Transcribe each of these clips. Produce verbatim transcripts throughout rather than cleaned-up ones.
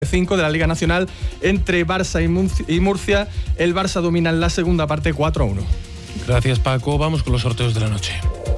cinco de la Liga Nacional entre Barça y Murcia. El Barça domina en la segunda parte cuatro a uno. Gracias, Paco. Vamos con los sorteos de la noche.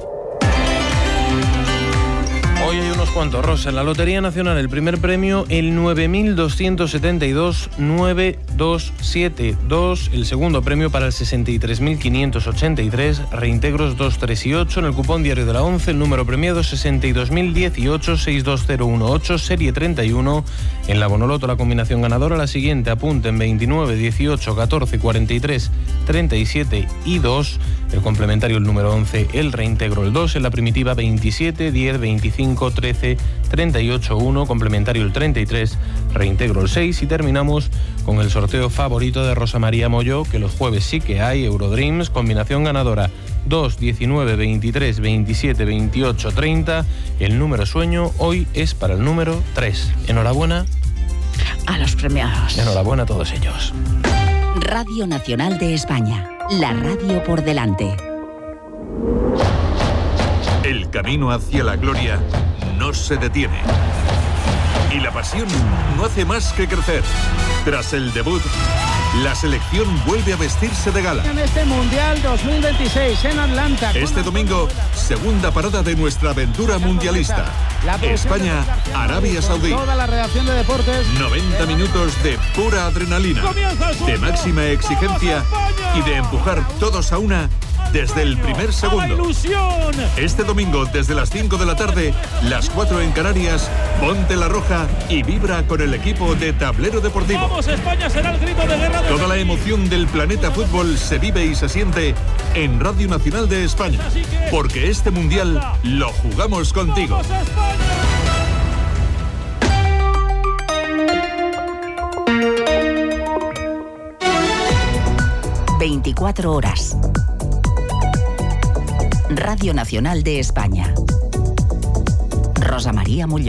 Hoy hay unos cuantos, Rosa. En la Lotería Nacional, el primer premio, el nueve mil doscientos setenta y dos nueve dos siete dos. El segundo premio para el sesenta y tres mil quinientos ochenta y tres, reintegros dos, tres y ocho. En el cupón diario de la once, el número premiado sesenta y dos mil dieciocho seis dos cero uno ocho, serie treinta y uno. En la Bonoloto, la combinación ganadora, la siguiente, apunten veintinueve, dieciocho, catorce, cuarenta y tres, treinta y siete y dos. El complementario, el número once, el reintegro, el dos. En la primitiva, veintisiete, diez, veinticinco, trece, treinta y ocho, uno. Complementario, el treinta y tres, reintegro, el seis. Y terminamos con el sorteo favorito de Rosa María Molló, que los jueves sí que hay, Eurodreams, combinación ganadora dos, diecinueve, veintitrés, veintisiete, veintiocho, treinta. El número sueño hoy es para el número tres. Enhorabuena a los premiados. Enhorabuena a todos ellos. Radio Nacional de España, la radio por delante. El camino hacia la gloria no se detiene. Y la pasión no hace más que crecer. Tras el debut, la selección vuelve a vestirse de gala. En este Mundial dos mil veintiséis en Atlanta. Este domingo, segunda parada de nuestra aventura mundialista. España, Arabia Saudí. Toda la redacción de deportes. noventa minutos de pura adrenalina, de máxima exigencia y de empujar todos a una desde el primer segundo. Este domingo, desde las cinco de la tarde, las cuatro en Canarias, ponte la roja y vibra con el equipo de Tablero Deportivo. Vamos, España será el grito de guerra de... Toda la emoción del planeta fútbol se vive y se siente en Radio Nacional de España, porque este mundial lo jugamos contigo. veinticuatro horas. Radio Nacional de España. Rosa María Molló.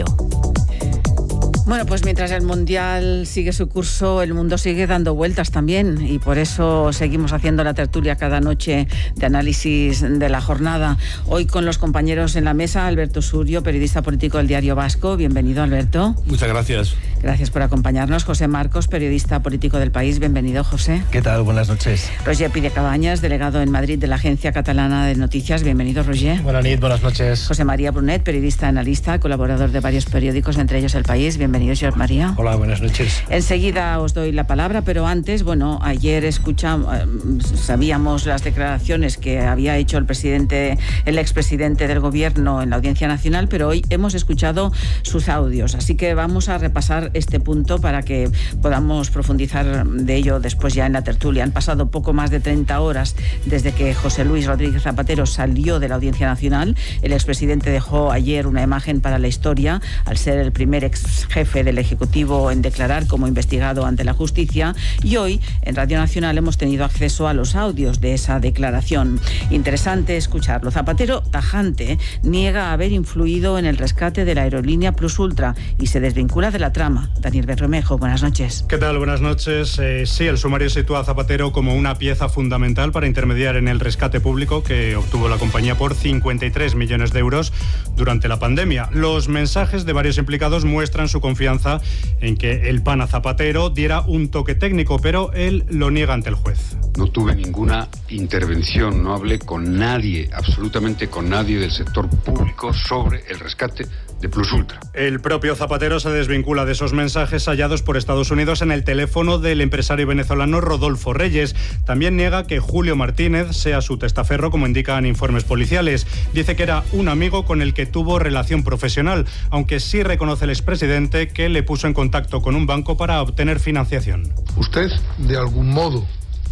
Bueno, pues mientras el Mundial sigue su curso, el mundo sigue dando vueltas también, y por eso seguimos haciendo la tertulia cada noche de análisis de la jornada. Hoy con los compañeros en la mesa, Alberto Surio, periodista político del Diario Vasco. Bienvenido, Alberto. Muchas gracias. Gracias por acompañarnos. José Marcos, periodista político del País. Bienvenido, José. ¿Qué tal? Buenas noches. Roger Pidecabañas, delegado en Madrid de la Agencia Catalana de Noticias. Bienvenido, Roger. Buenas noches, buenas noches. José María Brunet, periodista analista, colaborador de varios periódicos, entre ellos El País. Bienvenido. Bienvenido, José María. Hola, buenas noches. Enseguida os doy la palabra, pero antes, bueno, ayer escuchamos, sabíamos las declaraciones que había hecho el presidente, el expresidente del Gobierno en la Audiencia Nacional, pero hoy hemos escuchado sus audios, así que vamos a repasar este punto para que podamos profundizar de ello después ya en la tertulia. Han pasado poco más de treinta horas desde que José Luis Rodríguez Zapatero salió de la Audiencia Nacional. El expresidente dejó ayer una imagen para la historia al ser el primer ex jefe del Ejecutivo en declarar como investigado ante la justicia, y hoy en Radio Nacional hemos tenido acceso a los audios de esa declaración. Interesante escucharlo. Zapatero, tajante, niega haber influido en el rescate de la aerolínea Plus Ultra y se desvincula de la trama. Daniel Bermejo, buenas noches. ¿Qué tal? Buenas noches. Eh, sí, el sumario sitúa a Zapatero como una pieza fundamental para intermediar en el rescate público que obtuvo la compañía por cincuenta y tres millones de euros durante la pandemia. Los mensajes de varios implicados muestran su confianza en que el pana Zapatero diera un toque técnico, pero él lo niega ante el juez. No tuve ninguna intervención, no hablé con nadie, absolutamente con nadie del sector público sobre el rescate de Plus Ultra. El propio Zapatero se desvincula de esos mensajes hallados por Estados Unidos en el teléfono del empresario venezolano Rodolfo Reyes. También niega que Julio Martínez sea su testaferro, como indican informes policiales. Dice que era un amigo con el que tuvo relación profesional, aunque sí reconoce el expresidente que le puso en contacto con un banco para obtener financiación. Usted, de algún modo,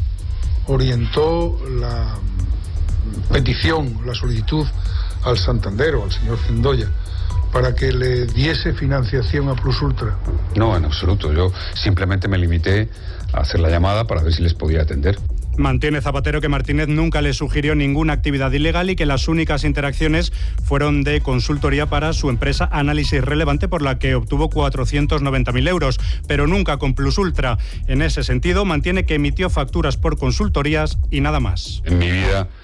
orientó la petición, la solicitud al Santander o al señor Cendoya para que le diese financiación a Plus Ultra. No, en absoluto. Yo simplemente me limité a hacer la llamada para ver si les podía atender. Mantiene Zapatero que Martínez nunca le sugirió ninguna actividad ilegal y que las únicas interacciones fueron de consultoría para su empresa Análisis Relevante, por la que obtuvo cuatrocientos noventa mil euros, pero nunca con Plus Ultra. En ese sentido, mantiene que emitió facturas por consultorías y nada más. En mi vida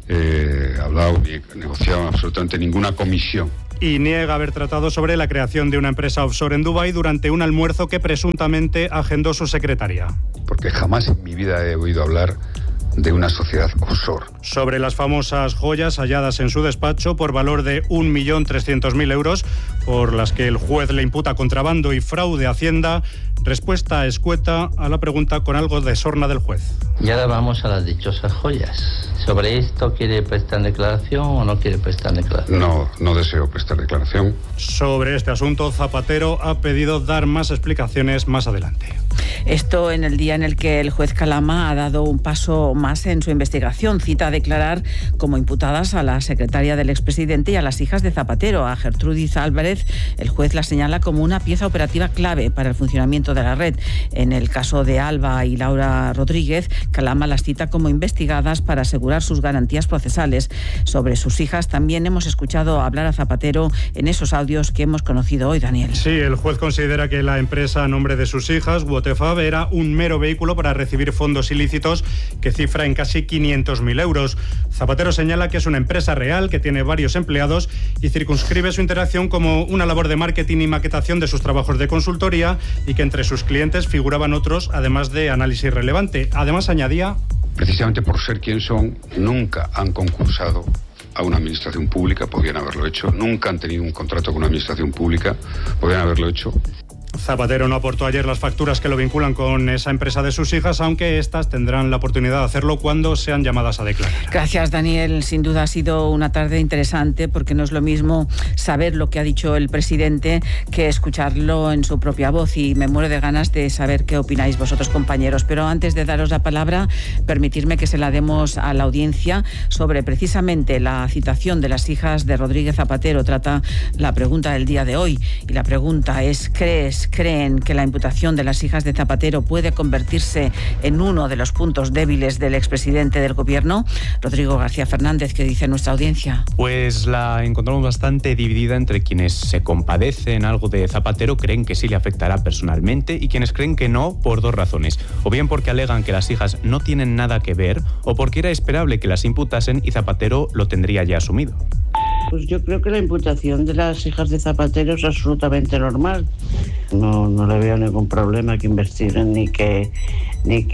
eh, hablado ni negociado absolutamente ninguna comisión. Y niega haber tratado sobre la creación de una empresa offshore en Dubái durante un almuerzo que presuntamente agendó su secretaria. Porque jamás en mi vida he oído hablar de una sociedad offshore. Sobre las famosas joyas halladas en su despacho por valor de un millón trescientos mil euros, por las que el juez le imputa contrabando y fraude a Hacienda, respuesta escueta a la pregunta con algo de sorna del juez. Y ahora vamos a las dichosas joyas. ¿Sobre esto quiere prestar declaración o no quiere prestar declaración? No, no deseo prestar declaración. Sobre este asunto, Zapatero ha pedido dar más explicaciones más adelante. Esto en el día en el que el juez Calama ha dado un paso más en su investigación. Cita a declarar como imputadas a la secretaria del expresidente y a las hijas de Zapatero. A Gertrudis Álvarez, el juez la señala como una pieza operativa clave para el funcionamiento de la red. En el caso de Alba y Laura Rodríguez, Calama las cita como investigadas para asegurar sus garantías procesales. Sobre sus hijas también hemos escuchado hablar a Zapatero en esos audios que hemos conocido hoy, Daniel. Sí, el juez considera que la empresa a nombre de sus hijas, Wotefab, era un mero vehículo para recibir fondos ilícitos que cifra en casi quinientos mil euros. Zapatero señala que es una empresa real, que tiene varios empleados y circunscribe su interacción como una labor de marketing y maquetación de sus trabajos de consultoría y que entre sus clientes figuraban otros, además de análisis relevante. Además, añadía... Precisamente por ser quien son, nunca han concursado a una administración pública, podían haberlo hecho. Nunca han tenido un contrato con una administración pública, podían haberlo hecho. Zapatero no aportó ayer las facturas que lo vinculan con esa empresa de sus hijas, aunque estas tendrán la oportunidad de hacerlo cuando sean llamadas a declarar. Gracias, Daniel. Sin duda ha sido una tarde interesante, porque no es lo mismo saber lo que ha dicho el presidente que escucharlo en su propia voz, y me muero de ganas de saber qué opináis vosotros, compañeros. Pero antes de daros la palabra, permitirme que se la demos a la audiencia sobre precisamente la citación de las hijas de Rodríguez Zapatero. Trata la pregunta del día de hoy, y la pregunta es: ¿crees creen que la imputación de las hijas de Zapatero puede convertirse en uno de los puntos débiles del expresidente del gobierno? Rodrigo García Fernández, ¿qué dice nuestra audiencia? Pues la encontramos bastante dividida entre quienes se compadecen algo de Zapatero, creen que sí le afectará personalmente, y quienes creen que no, por dos razones. O bien porque alegan que las hijas no tienen nada que ver, o porque era esperable que las imputasen y Zapatero lo tendría ya asumido. Pues yo creo que la imputación de las hijas de Zapatero es absolutamente normal. No, no le veo ningún problema que investiguen ni que, ni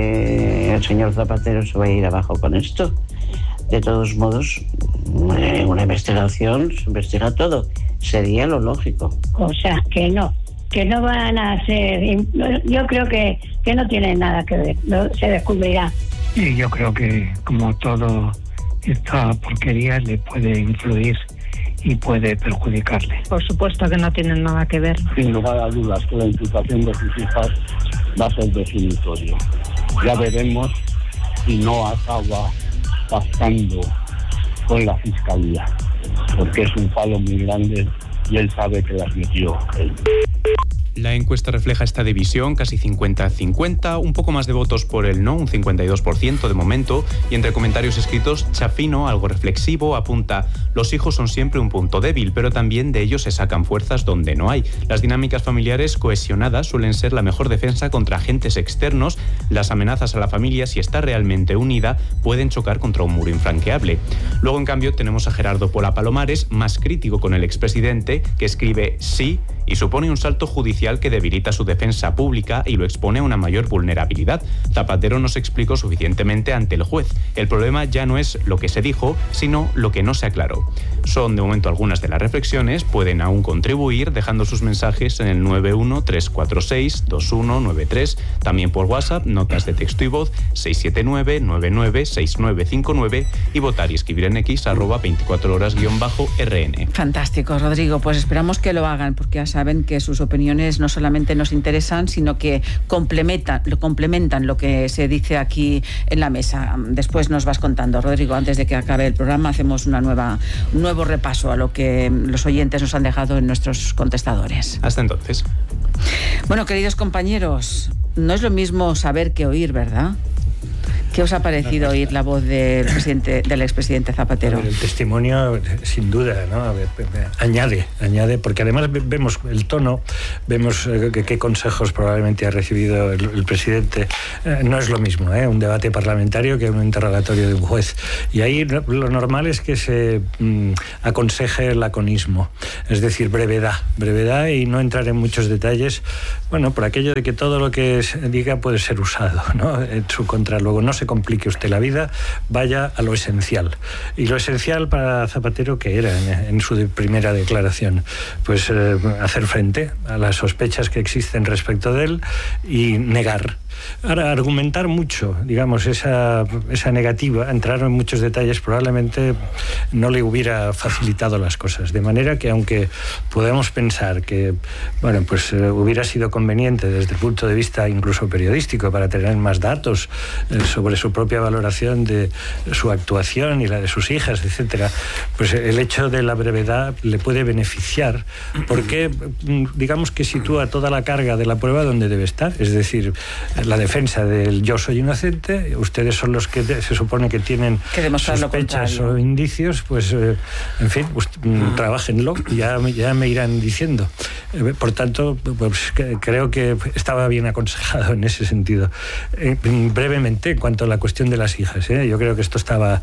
que el señor Zapatero se vaya a ir abajo con esto. De todos modos, una investigación se investiga todo. Sería lo lógico. O sea, que no, que no van a ser... Yo creo que, que no tienen nada que ver, no, se descubrirá. Y yo creo que, como todo... esta porquería le puede influir y puede perjudicarle. Por supuesto que no tienen nada que ver. Sin lugar a dudas que la imputación de sus hijas va a ser definitorio. Ya veremos si no acaba pasando con la fiscalía, porque es un palo muy grande y él sabe que las metió él. La encuesta refleja esta división, casi cincuenta a cincuenta, un poco más de votos por el no, un cincuenta y dos por ciento de momento, y entre comentarios escritos, Chafino, algo reflexivo, apunta: los hijos son siempre un punto débil, pero también de ellos se sacan fuerzas donde no hay. Las dinámicas familiares cohesionadas suelen ser la mejor defensa contra agentes externos. Las amenazas a la familia, si está realmente unida, pueden chocar contra un muro infranqueable. Luego, en cambio, tenemos a Gerardo Pola Palomares, más crítico con el expresidente, que escribe sí y supone un salto judicial que debilita su defensa pública y lo expone a una mayor vulnerabilidad. Zapatero no se explicó suficientemente ante el juez. El problema ya no es lo que se dijo, sino lo que no se aclaró. Son de momento algunas de las reflexiones. Pueden aún contribuir dejando sus mensajes en el nueve uno tres cuatro seis dos uno nueve tres, también por WhatsApp, notas de texto y voz seis siete nueve nueve nueve seis nueve cinco nueve, y votar y escribir en X arroba veinticuatro horas guión bajo R N. Fantástico, Rodrigo. Pues esperamos que lo hagan, porque ya saben que sus opiniones no solamente nos interesan, sino que complementan, lo complementan lo que se dice aquí en la mesa. Después nos vas contando, Rodrigo. Antes de que acabe el programa, hacemos una nueva, un nuevo repaso a lo que los oyentes nos han dejado en nuestros contestadores. Hasta entonces. Bueno, queridos compañeros, no es lo mismo saber que oír, ¿verdad? ¿Qué os ha parecido oír la voz del presidente, del expresidente Zapatero? Ver, el testimonio, sin duda, ¿no? A ver, añade, añade, porque además vemos el tono, vemos eh, qué consejos probablemente ha recibido el, el presidente. Eh, no es lo mismo, ¿eh? Un debate parlamentario que un interrogatorio de un juez. Y ahí lo, lo normal es que se mm, aconseje el laconismo, es decir, brevedad, brevedad y no entrar en muchos detalles, bueno, por aquello de que todo lo que se diga puede ser usado, ¿no? En su contra. Luego, no se complique usted la vida, vaya a lo esencial. Y lo esencial para Zapatero, ¿qué era en, en su primera declaración? Pues eh, hacer frente a las sospechas que existen respecto de él y negar. Ahora, argumentar mucho, digamos, esa, esa negativa, entrar en muchos detalles, probablemente no le hubiera facilitado las cosas. De manera que, aunque podamos pensar que, bueno, pues eh, hubiera sido conveniente desde el punto de vista incluso periodístico para tener más datos eh, sobre su propia valoración de su actuación y la de sus hijas, etcétera, pues el hecho de la brevedad le puede beneficiar porque, digamos, que sitúa toda la carga de la prueba donde debe estar, es decir, la defensa del yo soy inocente, ustedes son los que de, se supone que tienen que sospechas o indicios, pues eh, en fin, usted, mm. trabajenlo, ya, ya me irán diciendo. Eh, por tanto, pues que, creo que estaba bien aconsejado en ese sentido. Eh, brevemente, en cuanto a la cuestión de las hijas, ¿eh? Yo creo que esto estaba,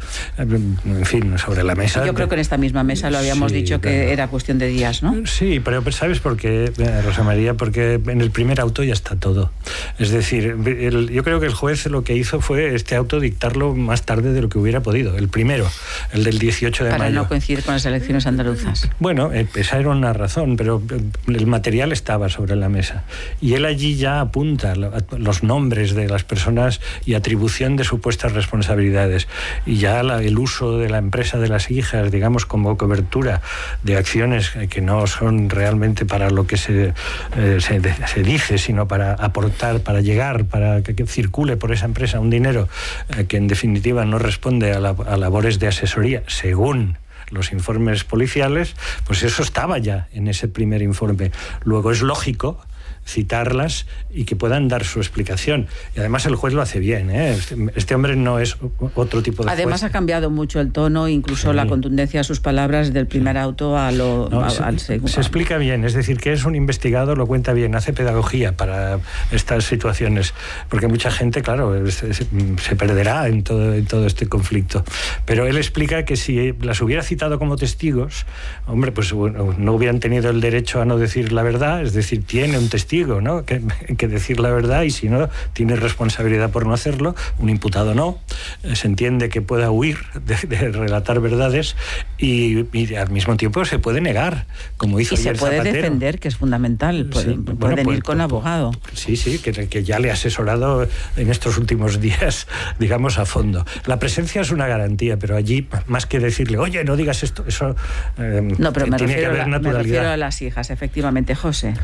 en fin, sobre la mesa. Yo creo que en esta misma mesa lo habíamos sí, dicho que claro. Era cuestión de días, ¿no? Sí, pero ¿sabes por qué, Rosa María? Porque en el primer auto ya está todo. Es decir, el, yo creo que el juez lo que hizo fue este auto dictarlo más tarde de lo que hubiera podido. El primero, el del dieciocho de Para mayo. Para no coincidir con las elecciones andaluzas. Bueno, esa era una razón, pero el material estaba sobre la mesa. Y él allí ya apunta los nombres de las personas y atribución de supuestas responsabilidades. Y ya la, el uso de la empresa de las hijas, digamos, como cobertura de acciones que no son realmente para lo que se, eh, se, se dice, sino para aportar, para llegar, para que, que circule por esa empresa un dinero eh, que en definitiva no responde a, la, a labores de asesoría, según los informes policiales, pues eso estaba ya en ese primer informe. Luego es lógico citarlas y que puedan dar su explicación. Y además el juez lo hace bien, ¿eh? Este, este hombre no es otro tipo de Además juez. Ha cambiado mucho el tono, incluso sí. La contundencia de sus palabras del primer auto a lo, no, a, se, al segundo. Se explica bien, es decir, que es un investigado, lo cuenta bien, hace pedagogía para estas situaciones, porque mucha gente, claro, se, se perderá en todo, en todo este conflicto. Pero él explica que si las hubiera citado como testigos, hombre, pues bueno, no hubieran tenido el derecho a no decir la verdad, es decir, tiene un testigo, ¿no? Que, que decir la verdad, y si no, tiene responsabilidad por no hacerlo. Un imputado no. Eh, se entiende que pueda huir de, de relatar verdades y, y al mismo tiempo se puede negar, como hizo y ayer se puede Zapatero. Defender, que es fundamental. Pueden, sí, bueno, pueden pues, ir con pues, abogado. Sí, sí, que, que ya le ha asesorado en estos últimos días, digamos, a fondo. La presencia es una garantía, pero allí, más que decirle, oye, no digas esto, eso eh, no, pero me tiene refiero, que haber la, naturalidad. Me refiero a las hijas, efectivamente, José.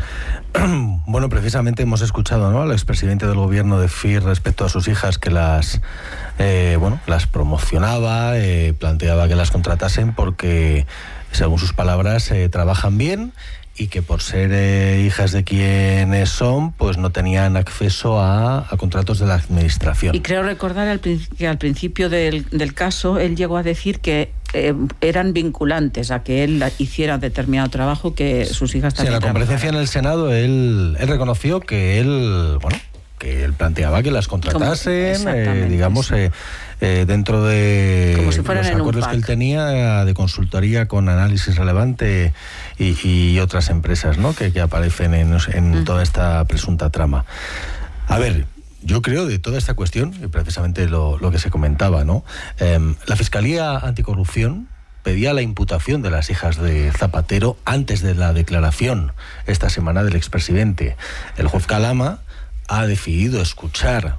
Bueno, precisamente hemos escuchado, ¿no?, al expresidente del gobierno decir respecto a sus hijas que las, eh, bueno, las promocionaba, eh, planteaba que las contratasen porque, según sus palabras, eh, trabajan bien y que por ser eh, hijas de quienes son, pues no tenían acceso a, a contratos de la administración. Y creo recordar al, que al principio del, del caso él llegó a decir que Eh, eran vinculantes a que él hiciera determinado trabajo que sus hijas también. Sí, en la comparecencia en el Senado él, él reconoció que él, bueno, que él planteaba que las contratasen, eh, digamos, eh, eh, dentro de Como si fueran los en acuerdos un que él tenía de consultoría con Análisis Relevante y, y otras empresas, ¿no?, que, que aparecen en, en uh-huh. toda esta presunta trama. A ver, yo creo de toda esta cuestión, y precisamente lo, lo que se comentaba, ¿no? Eh, la Fiscalía Anticorrupción pedía la imputación de las hijas de Zapatero antes de la declaración esta semana del expresidente. El juez Calama ha decidido escuchar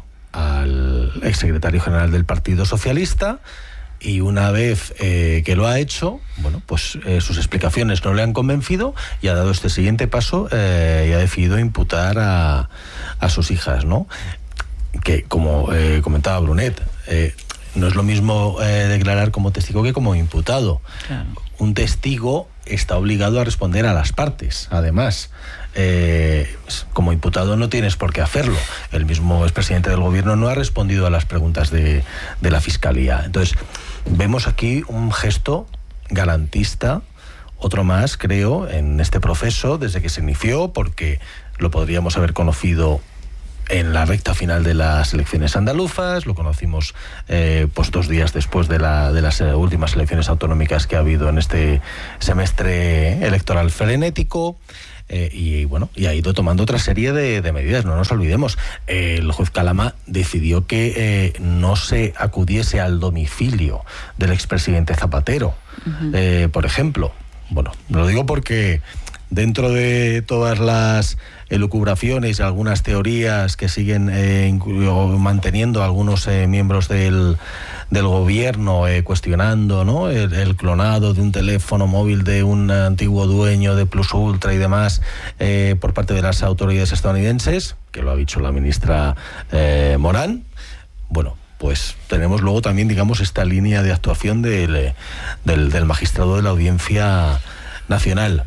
al exsecretario general del Partido Socialista y una vez eh, que lo ha hecho, bueno, pues eh, sus explicaciones no le han convencido y ha dado este siguiente paso eh, y ha decidido imputar a, a sus hijas, ¿no? Que, como eh, comentaba Brunet, eh, no es lo mismo eh, declarar como testigo que como imputado. Claro. Un testigo está obligado a responder a las partes, además. eh, como imputado no tienes por qué hacerlo. El mismo expresidente del gobierno no ha respondido a las preguntas de, de la Fiscalía. Entonces, vemos aquí un gesto garantista, otro más, creo, en este proceso desde que se inició, porque lo podríamos haber conocido en la recta final de las elecciones andaluzas, lo conocimos eh, pues dos días después de, la, de las eh, últimas elecciones autonómicas que ha habido en este semestre electoral frenético. Eh, y bueno, y ha ido tomando otra serie de, de medidas, no nos olvidemos. Eh, el juez Calama decidió que eh, no se acudiese al domicilio del expresidente Zapatero, uh-huh. eh, por ejemplo. Bueno, lo digo porque dentro de todas las elucubraciones y algunas teorías que siguen eh, manteniendo algunos eh, miembros del, del gobierno, eh, cuestionando, ¿no?, el, el clonado de un teléfono móvil de un antiguo dueño de Plus Ultra y demás eh, por parte de las autoridades estadounidenses, que lo ha dicho la ministra eh, Morán. Bueno, pues tenemos luego también, digamos, esta línea de actuación del, del, del magistrado de la Audiencia Nacional.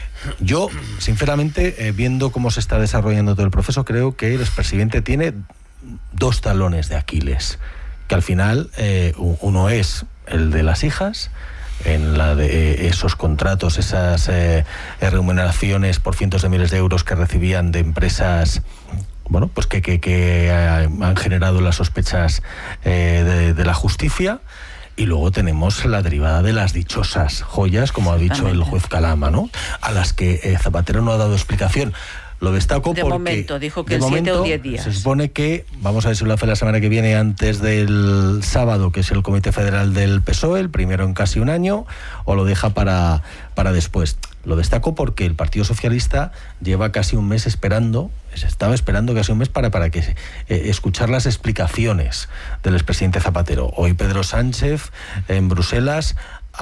Yo, sinceramente, eh, viendo cómo se está desarrollando todo el proceso, creo que el expresidente tiene dos talones de Aquiles, que al final eh, uno es el de las hijas, en la de eh, esos contratos, esas eh, remuneraciones por cientos de miles de euros que recibían de empresas, bueno, pues que, que, que han generado las sospechas eh, de, de la justicia. Y luego tenemos la derivada de las dichosas joyas, como ha dicho el juez Calama, ¿no?, a las que eh, Zapatero no ha dado explicación. Lo destaco de porque... momento, dijo que en siete o diez días. Se supone que, vamos a ver si lo hace la semana que viene, antes del sábado, que es el Comité Federal del P S O E, el primero en casi un año, o lo deja para, para después. Lo destaco porque el Partido Socialista lleva casi un mes esperando, se estaba esperando casi un mes para, para que eh, escuchar las explicaciones del expresidente Zapatero. Hoy Pedro Sánchez, en Bruselas,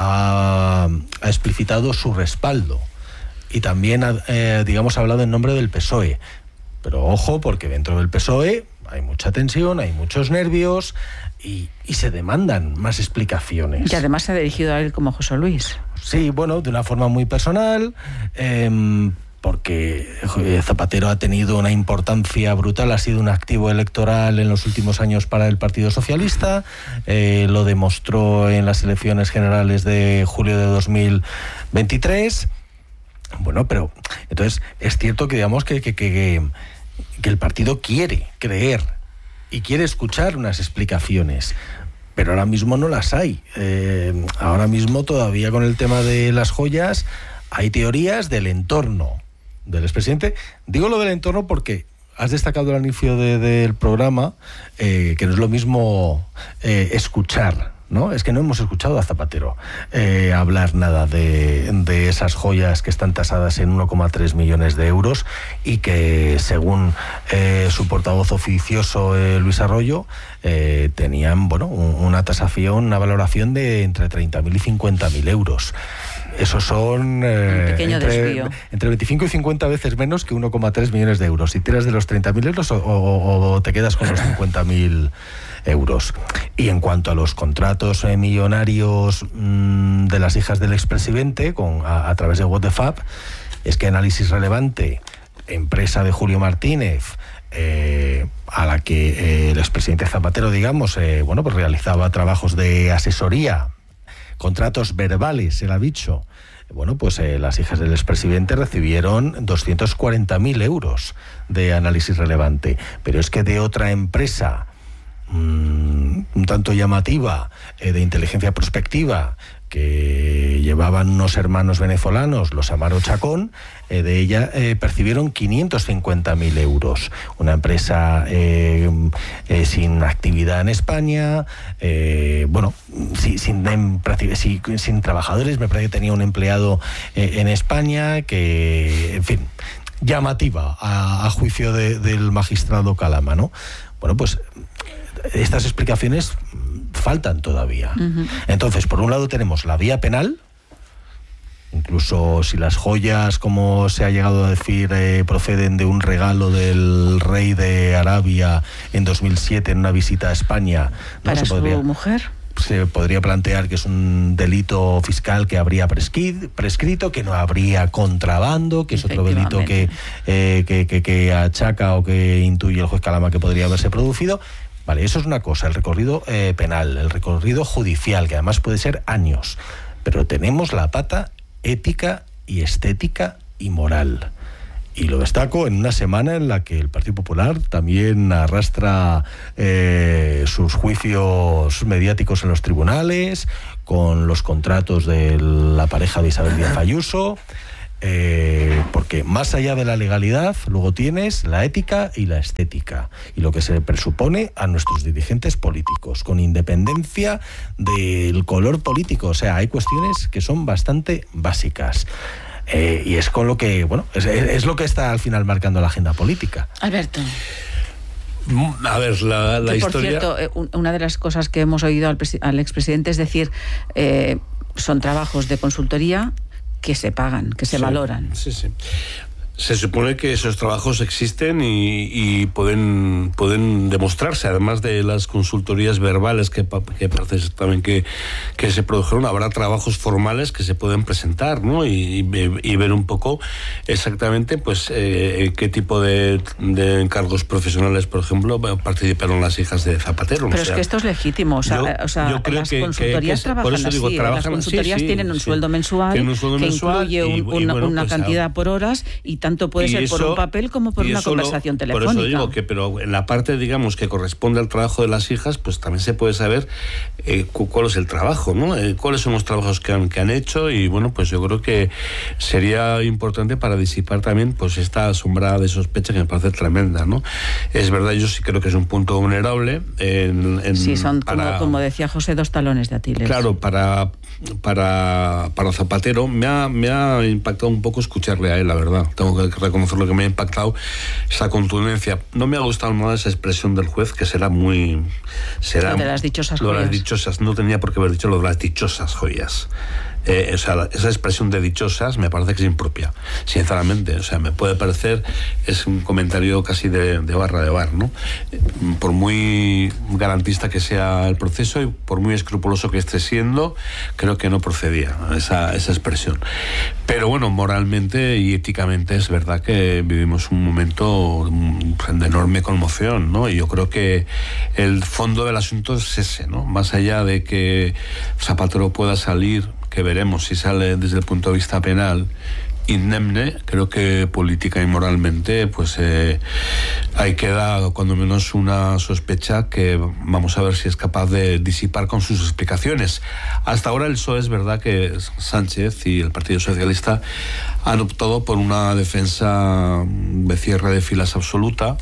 ha, ha explicitado su respaldo. Y también, eh, digamos, ha hablado en nombre del P S O E. Pero ojo, porque dentro del P S O E hay mucha tensión, hay muchos nervios y, y se demandan más explicaciones. Y además se ha dirigido a él como José Luis. Sí, bueno, de una forma muy personal, eh, porque Zapatero ha tenido una importancia brutal, ha sido un activo electoral en los últimos años para el Partido Socialista, eh, lo demostró en las elecciones generales de julio de dos mil veintitrés. Bueno, pero entonces es cierto que digamos que, que, que, que el partido quiere creer y quiere escuchar unas explicaciones, pero ahora mismo no las hay. Eh, ahora mismo todavía con el tema de las joyas hay teorías del entorno del expresidente. Digo lo del entorno porque has destacado al inicio de, del programa eh, que no es lo mismo eh, escuchar, ¿no? Es que no hemos escuchado a Zapatero eh, hablar nada de, de esas joyas que están tasadas en uno coma tres millones de euros y que, según eh, su portavoz oficioso, eh, Luis Arroyo, eh, tenían, bueno, un, una tasación, una valoración de entre treinta mil y cincuenta mil euros. Esos son eh, entre, entre veinticinco y cincuenta veces menos que uno coma tres millones de euros. Si tiras de los treinta mil euros o, o, o te quedas con los cincuenta mil euros. Y en cuanto a los contratos eh, millonarios mmm, de las hijas del expresidente con, a, a través de What the Fab, es que Análisis Relevante, empresa de Julio Martínez, eh, a la que eh, el expresidente Zapatero, digamos, eh, bueno, pues realizaba trabajos de asesoría, contratos verbales, se lo ha dicho. Bueno, pues eh, las hijas del expresidente recibieron doscientos cuarenta mil euros de Análisis Relevante. Pero es que de otra empresa mmm, un tanto llamativa, eh, de inteligencia prospectiva, que llevaban unos hermanos venezolanos, los Amaro Chacón, eh, de ella eh, percibieron quinientos cincuenta mil euros. Una empresa eh, eh, sin actividad en España, eh, bueno, sin, sin, sin, sin trabajadores, me parece que tenía un empleado eh, en España, que, en fin, llamativa a, a juicio de, del magistrado Calama, ¿no? Bueno, pues estas explicaciones faltan todavía. Uh-huh. Entonces, por un lado tenemos la vía penal, incluso si las joyas, como se ha llegado a decir, eh, proceden de un regalo del rey de Arabia en dos mil siete en una visita a España. ¿Para ¿no? se su podría... mujer? se podría plantear que es un delito fiscal que habría prescri- prescrito, que no habría contrabando, que es otro delito que, eh, que, que, que achaca o que intuye el juez Calama que podría haberse producido. Vale, eso es una cosa, el recorrido eh, penal, el recorrido judicial, que además puede ser años. Pero tenemos la pata ética y estética y moral. Y lo destaco en una semana en la que el Partido Popular también arrastra eh, sus juicios mediáticos en los tribunales, con los contratos de la pareja de Isabel Díaz Ayuso, eh, porque más allá de la legalidad, luego tienes la ética y la estética, y lo que se presupone a nuestros dirigentes políticos, con independencia del color político. O sea, hay cuestiones que son bastante básicas. Eh, y es con lo que, bueno, es, es lo que está al final marcando la agenda política. Alberto. A ver, la, la que, por historia... cierto, eh, una de las cosas que hemos oído al, presi- al expresidente es decir, eh, son trabajos de consultoría que se pagan, que se sí, valoran. Sí, sí. Se supone que esos trabajos existen y, y pueden, pueden demostrarse, además de las consultorías verbales que, que parece también que, que se produjeron, habrá trabajos formales que se pueden presentar, ¿no? Y, y, y ver un poco exactamente pues eh, qué tipo de, de encargos profesionales, por ejemplo, participaron las hijas de Zapatero. Pero o sea, es que esto es legítimo, o sea, yo, o sea yo creo las que, consultorías que, que, trabajan por eso digo, así, trabajan, las consultorías sí, sí, tienen un sí. sueldo mensual, Tienen un sueldo que mensual incluye un, y, y, una, bueno, una pues, cantidad por horas, y tanto puede y ser eso, por un papel como por una conversación telefónica. Por eso digo que, pero en la parte, digamos, que corresponde al trabajo de las hijas, pues también se puede saber eh, cuál es el trabajo, ¿no? Eh, cuáles son los trabajos que han, que han hecho, y bueno, pues yo creo que sería importante para disipar también pues esta sombra de sospecha que me parece tremenda, ¿no? Es verdad, yo sí creo que es un punto vulnerable. En, en, sí, son, para, como, como decía José, dos talones de Aquiles. Claro, para, para, para Zapatero me ha, me ha impactado un poco escucharle a él, la verdad. Tengo que reconocer lo que me ha impactado, esa contundencia. No me ha gustado nada esa expresión del juez, que será muy... Será, lo de las dichosas lo de joyas. las dichosas, no tenía por qué haber dicho lo de las dichosas joyas. Eh, o sea, esa expresión de dichosas me parece que es impropia, sinceramente. O sea, me puede parecer, es un comentario casi de, de barra de bar, ¿no? Por muy garantista que sea el proceso y por muy escrupuloso que esté siendo, creo que no procedía esa, esa expresión. Pero bueno, moralmente y éticamente es verdad que vivimos un momento de enorme conmoción, ¿no? Y yo creo que el fondo del asunto es ese, ¿no? Más allá de que Zapatero pueda salir, que veremos si sale desde el punto de vista penal indemne, creo que política y moralmente pues eh, ahí queda cuando menos una sospecha que vamos a ver si es capaz de disipar con sus explicaciones. Hasta ahora el P S O E es verdad que Sánchez y el Partido Socialista han optado por una defensa de cierre de filas absoluta,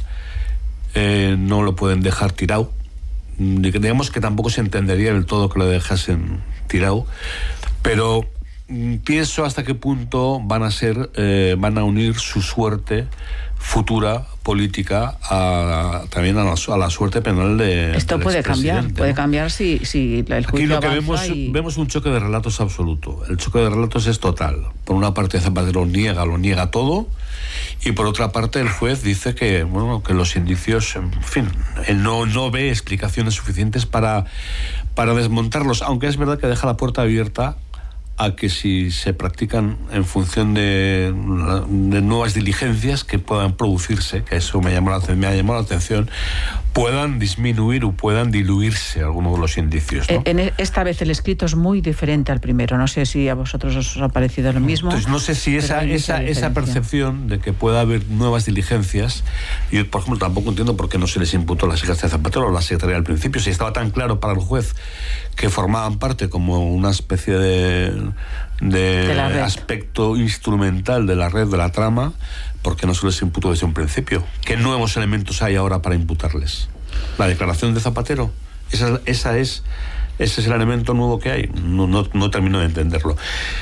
eh, no lo pueden dejar tirado, digamos que tampoco se entendería del todo que lo dejasen tirado, pero pienso hasta qué punto van a ser, eh, van a unir su suerte futura política a, también a la, a la suerte penal de esto del puede cambiar, ¿no? puede cambiar si, si el juicio Aquí lo que avanza vemos, y... vemos un choque de relatos absoluto. El choque de relatos es total. Por una parte Zapatero niega, lo niega todo, y por otra parte el juez dice que, bueno, que los indicios, en fin, él no, no ve explicaciones suficientes para, para desmontarlos, aunque es verdad que deja la puerta abierta a que si se practican en función de, de nuevas diligencias que puedan producirse, que eso me llamó la, me ha llamado la atención, puedan disminuir o puedan diluirse algunos de los indicios, ¿no? En esta vez el escrito es muy diferente al primero. No sé si a vosotros os ha parecido lo mismo. Entonces no sé si esa, esa, esa percepción de que pueda haber nuevas diligencias, yo por ejemplo tampoco entiendo por qué no se les imputó a las hijas de Zapatero o la secretaría al principio, si estaba tan claro para el juez que formaban parte como una especie de, de, de aspecto instrumental de la red, de la trama, porque no se les imputó desde un principio. ¿Qué nuevos elementos hay ahora para imputarles? ¿La declaración de Zapatero? Esa, esa es, ese es el elemento nuevo que hay. No, no, no termino de entenderlo.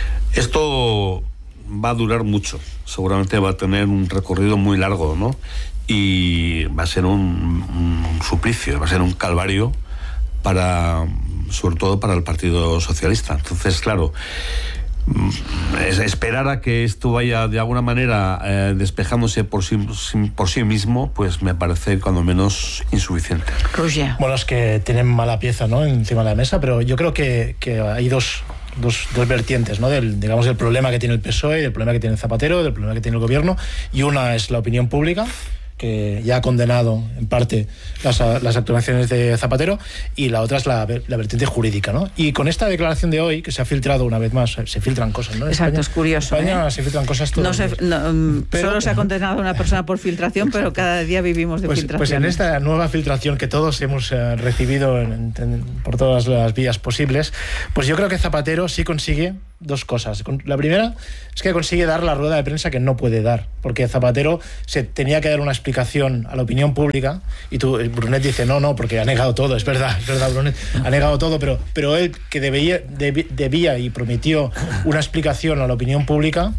Esto va a durar mucho. Seguramente va a tener un recorrido muy largo, ¿no? Y va a ser un, un suplicio, va a ser un calvario para, sobre todo para el Partido Socialista. Entonces, claro, es esperar a que esto vaya de alguna manera eh, despejándose por sí, por sí mismo, pues me parece cuando menos insuficiente. Roger. Bueno, es que tienen mala pieza, ¿no?, encima de la mesa, pero yo creo que, que hay dos, dos, dos vertientes, ¿no?, del, digamos, del problema que tiene el P S O E, del problema que tiene Zapatero, del problema que tiene el gobierno, y una es la opinión pública, que ya ha condenado en parte las, las actuaciones de Zapatero, y la otra es la, la vertiente jurídica, ¿no? Y con esta declaración de hoy, que se ha filtrado una vez más, se filtran cosas, ¿no? En Exacto, España, es curioso. En España ¿eh? se filtran cosas todos no se, no, pero, Solo se ha condenado a una persona por filtración, pero cada día vivimos de pues, filtración. Pues en esta nueva filtración que todos hemos eh, recibido en, en, por todas las vías posibles, pues yo creo que Zapatero sí consigue dos cosas. La primera es que consigue dar la rueda de prensa que no puede dar, porque Zapatero se tenía que dar una explicación a la opinión pública, y tú, Brunet dice no, no, porque ha negado todo, es verdad, es verdad, Brunet ha negado todo, pero, pero él que debía, deb, debía y prometió una explicación a la opinión pública,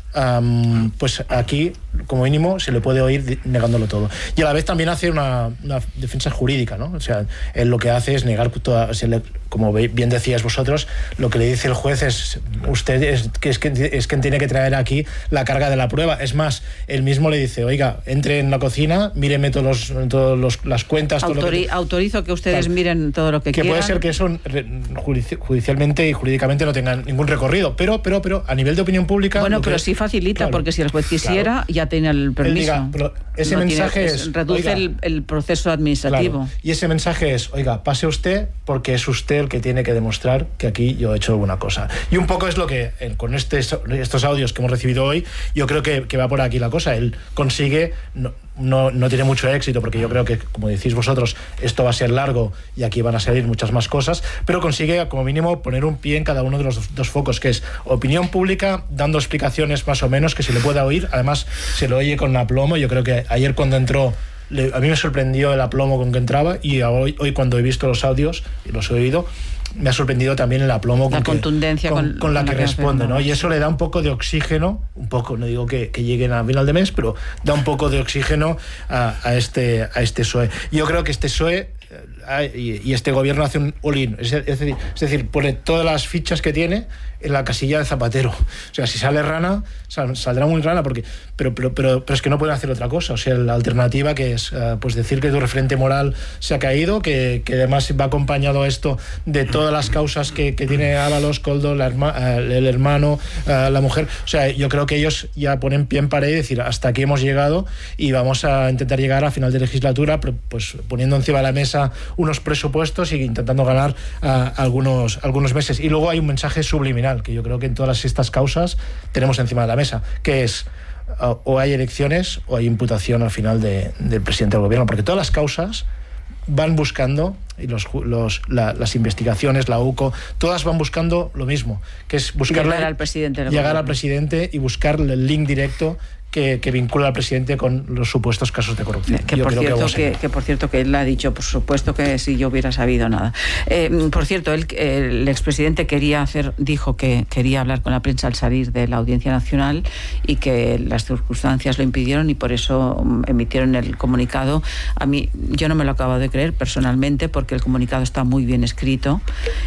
Um, pues aquí, como mínimo, se le puede oír negándolo todo. Y a la vez también hace una, una defensa jurídica, ¿no? O sea, él lo que hace es negar toda, se le, como bien decíais vosotros, lo que le dice el juez es usted es que es, que es quien tiene que traer aquí la carga de la prueba. Es más, él mismo le dice, oiga, entre en la cocina, míreme todos los, todos los, las cuentas. Autori, todo lo que, autorizo que ustedes claro, miren todo lo que, que quieran. Que puede ser que eso judicialmente y jurídicamente no tenga ningún recorrido, pero, pero, pero a nivel de opinión pública... Bueno, pero que, sí facilita, claro, porque si el juez quisiera, claro, ya tiene el permiso. Diga, pero ese no mensaje tiene, es... Reduce oiga, el, el proceso administrativo. Claro, y ese mensaje es, oiga, pase usted porque es usted el que tiene que demostrar que aquí yo he hecho alguna cosa. Y un poco es lo que, con este, estos audios que hemos recibido hoy, yo creo que, que va por aquí la cosa. Él consigue... No, No, no tiene mucho éxito, porque yo creo que, como decís vosotros, esto va a ser largo y aquí van a salir muchas más cosas, pero consigue como mínimo poner un pie en cada uno de los dos, dos focos, que es opinión pública, dando explicaciones más o menos que se le pueda oír. Además se lo oye con aplomo. Yo creo que ayer cuando entró, le, a mí me sorprendió el aplomo con que entraba, y hoy, hoy cuando he visto los audios y los he oído, me ha sorprendido también el aplomo la con, contundencia que, con, con, con la, la que, que responde, ¿no? Y eso le da un poco de oxígeno, un poco, no digo que, que lleguen a final de mes, pero da un poco de oxígeno a, a este a este P S O E. Yo creo que este P S O E y este gobierno hace un all-in, es decir, es decir, pone todas las fichas que tiene en la casilla de Zapatero. O sea, si sale rana, saldrá muy rana, porque pero, pero, pero, pero es que no pueden hacer otra cosa. O sea, la alternativa que es uh, pues decir que tu referente moral se ha caído, que, que además va acompañado esto de todas las causas que, que tiene Ábalos, Koldo, la herma, uh, el hermano, uh, la mujer. O sea, yo creo que ellos ya ponen pie en pared y decir, hasta aquí hemos llegado y vamos a intentar llegar a final de legislatura, pues poniendo encima de la mesa unos presupuestos y intentando ganar uh, algunos, algunos meses. Y luego hay un mensaje subliminal que yo creo que en todas estas causas tenemos encima de la mesa, que es uh, o hay elecciones o hay imputación al final de, del presidente del gobierno, porque todas las causas van buscando, y los, los, la, las investigaciones, la U C O, todas van buscando lo mismo, que es buscar llegar al presidente del llegar gobierno. al presidente y buscar el link directo Que, que vincula al presidente con los supuestos casos de corrupción. Que por, cierto, que, que, que por cierto que él ha dicho, por supuesto que si yo hubiera sabido nada. Eh, por cierto, él, el expresidente quería hacer, dijo que quería hablar con la prensa al salir de la Audiencia Nacional y que las circunstancias lo impidieron y por eso emitieron el comunicado. A mí, yo no me lo acabo de creer personalmente, porque el comunicado está muy bien escrito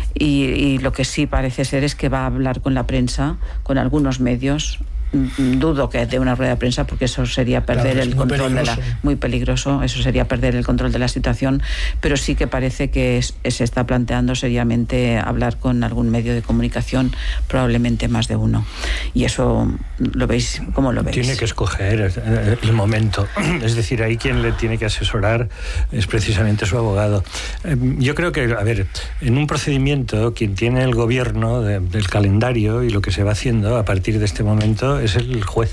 y, y lo que sí parece ser es que va a hablar con la prensa, con algunos medios. Dudo que de una rueda de prensa, porque eso sería perder claro, el control peligroso. de la muy peligroso, eso sería perder el control de la situación, pero sí que parece que es, se está planteando seriamente hablar con algún medio de comunicación, probablemente más de uno. Y eso lo veis, ¿cómo lo veis? Tiene que escoger el momento, es decir, ahí quien le tiene que asesorar es precisamente su abogado. Yo creo que, a ver, en un procedimiento quien tiene el gobierno de, del calendario y lo que se va haciendo a partir de este momento es el juez,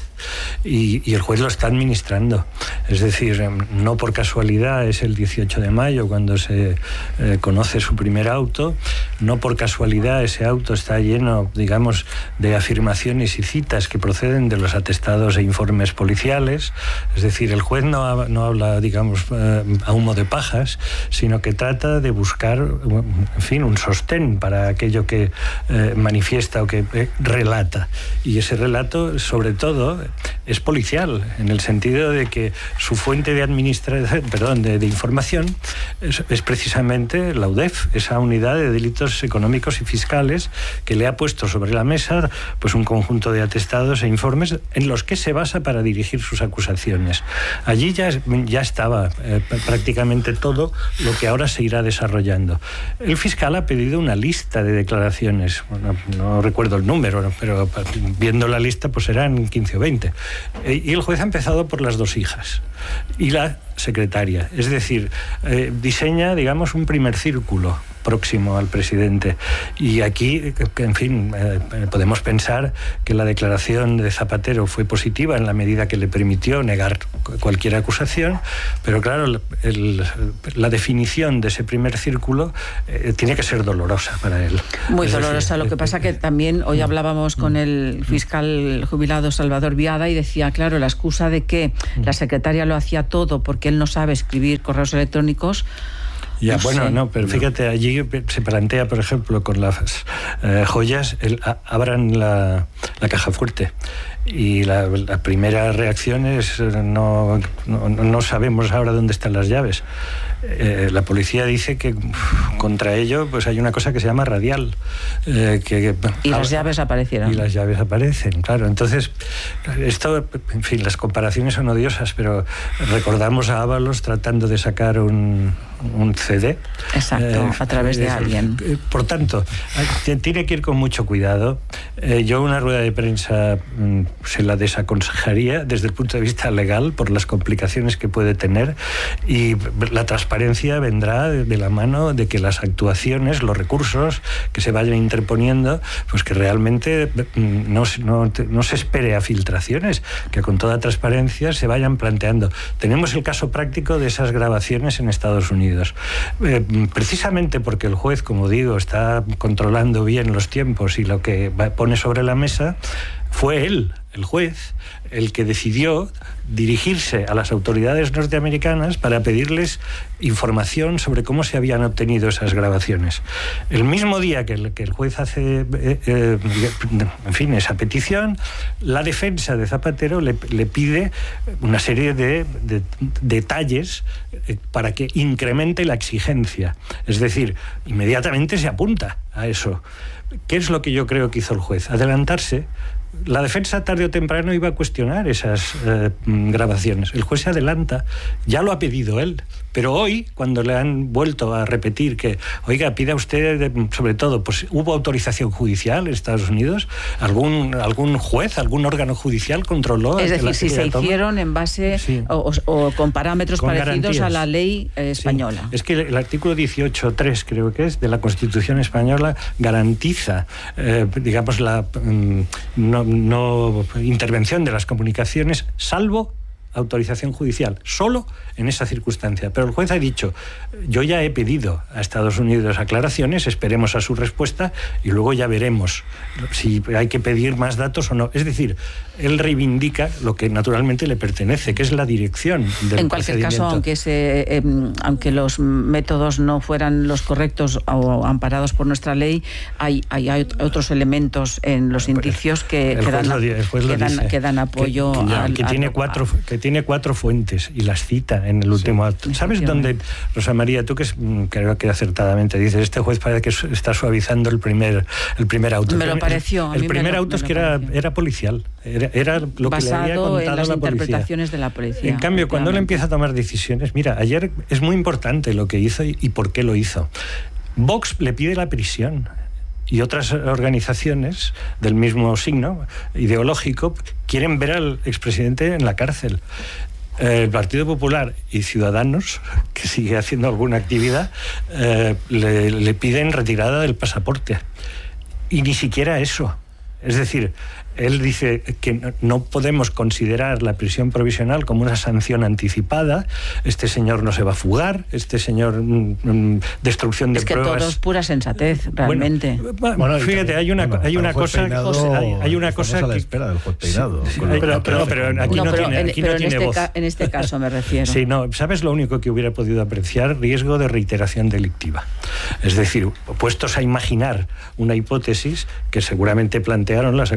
y, y el juez lo está administrando. Es decir, no por casualidad es el dieciocho de mayo cuando se eh, conoce su primer auto, no por casualidad ese auto está lleno, digamos, de afirmaciones y citas que proceden de los atestados e informes policiales. Es decir, el juez no, no habla, digamos, eh, a humo de pajas, sino que trata de buscar, en fin, un sostén para aquello que eh, manifiesta o que eh, relata. Y ese relato, sobre todo, es policial, en el sentido de que su fuente de administración, perdón, de, de información es, es precisamente la U D E F, esa unidad de delitos económicos y fiscales que le ha puesto sobre la mesa pues un conjunto de atestados e informes en los que se basa para dirigir sus acusaciones. Allí ya, ya estaba eh, prácticamente todo lo que ahora se irá desarrollando. El fiscal ha pedido una lista de declaraciones, bueno, no recuerdo el número, pero viendo la lista pues eran quince o veinte. Y el juez ha empezado por las dos hijas y la secretaria, es decir, eh, diseña, digamos, un primer círculo próximo al presidente. Y aquí, en fin, eh, podemos pensar que la declaración de Zapatero fue positiva en la medida que le permitió negar cualquier acusación, pero claro, el, el, la definición de ese primer círculo eh, tiene que ser dolorosa para él. Muy es dolorosa. Decir, lo que pasa que también hoy hablábamos con el fiscal jubilado Salvador Viada y decía, claro, la excusa de que la secretaria lo hacía todo porque él no sabe escribir correos electrónicos. Ya, no bueno, sé. no, pero fíjate, allí se plantea, por ejemplo, con las eh, joyas, el, a, abran la, la caja fuerte. Y la, la primera reacción es, no, no, no sabemos ahora dónde están las llaves. Eh, la policía dice que uf, contra ello pues hay una cosa que se llama radial. Eh, que, y las llaves aparecieron. Y las llaves aparecen, claro. Entonces, esto, en fin, las comparaciones son odiosas, pero recordamos a Ábalos tratando de sacar un, un C D. Exacto, eh, a través de eh, alguien. Por tanto, tiene que ir con mucho cuidado. Eh, yo una rueda de prensa mm, se la desaconsejaría desde el punto de vista legal por las complicaciones que puede tener, y la transparencia vendrá de la mano de que las actuaciones, los recursos que se vayan interponiendo, pues que realmente no, no, no se espere a filtraciones, que con toda transparencia se vayan planteando. Tenemos el caso práctico de esas grabaciones en Estados Unidos. Eh, precisamente porque el juez, como digo, está controlando bien los tiempos y lo que pone sobre la mesa, fue él, el juez, el que decidió dirigirse a las autoridades norteamericanas para pedirles información sobre cómo se habían obtenido esas grabaciones. El mismo día que el, que el juez hace, eh, eh, en fin, esa petición, la defensa de Zapatero le, le pide una serie de, de, de detalles eh, para que incremente la exigencia. Es decir, inmediatamente se apunta a eso. ¿Qué es lo que yo creo que hizo el juez? Adelantarse. La defensa tarde o temprano iba a cuestionar esas eh, grabaciones. El juez se adelanta, ya lo ha pedido él, pero hoy, cuando le han vuelto a repetir que, oiga, pida usted, sobre todo, pues hubo autorización judicial en Estados Unidos, algún algún juez, algún órgano judicial controló. Es decir, si se hicieron en base sí. o, o con parámetros con parecidos garantías. A la ley eh, española. Sí. Es que el artículo dieciocho punto tres, creo que es, de la Constitución española garantiza, eh, digamos, la mm, no, no intervención de las comunicaciones, salvo autorización judicial, solo en esa circunstancia. Pero el juez ha dicho, yo ya he pedido a Estados Unidos aclaraciones, esperemos a su respuesta y luego ya veremos si hay que pedir más datos o no. Es decir, él reivindica lo que naturalmente le pertenece, que es la dirección del En cualquier caso, aunque, se, eh, aunque los métodos no fueran los correctos o amparados por nuestra ley, hay, hay, hay otros elementos en los indicios que, que, dan, que, dan, que dan apoyo que, que, ya, al, que tiene al, cuatro que tiene cuatro fuentes y las cita en el último acto. Sí, ¿sabes dónde, Rosa María, tú que creo que acertadamente dices, este juez parece que está suavizando el primer el primer auto? Me lo pareció. El, el primer lo, auto es que era, era policial, era, era lo Basado que le había contado en las la interpretaciones policía. de la policía. En cambio, cuando él empieza a tomar decisiones, mira, ayer es muy importante lo que hizo y, y por qué lo hizo. Vox le pide la prisión. Y otras organizaciones del mismo signo ideológico quieren ver al expresidente en la cárcel. El Partido Popular y Ciudadanos, que sigue haciendo alguna actividad, eh, le, le piden retirada del pasaporte. Y ni siquiera eso. Es decir, él dice que no podemos considerar la prisión provisional como una sanción anticipada. Este señor no se va a fugar, este señor mmm, destrucción de es que pruebas. Todo es pura sensatez, realmente. Bueno, bueno fíjate, hay una, bueno, hay una cosa, Peinado, hay, hay una cosa a la que, espera del juez Peinado. Sí, sí, pero, pero, pero aquí no, no pero tiene, en, aquí pero no tiene este voz. Ca, en este caso me refiero. Sí, no, ¿sabes lo único que hubiera podido apreciar? Riesgo de reiteración delictiva. Es decir, puestos a imaginar una hipótesis que seguramente plantearon las acusaciones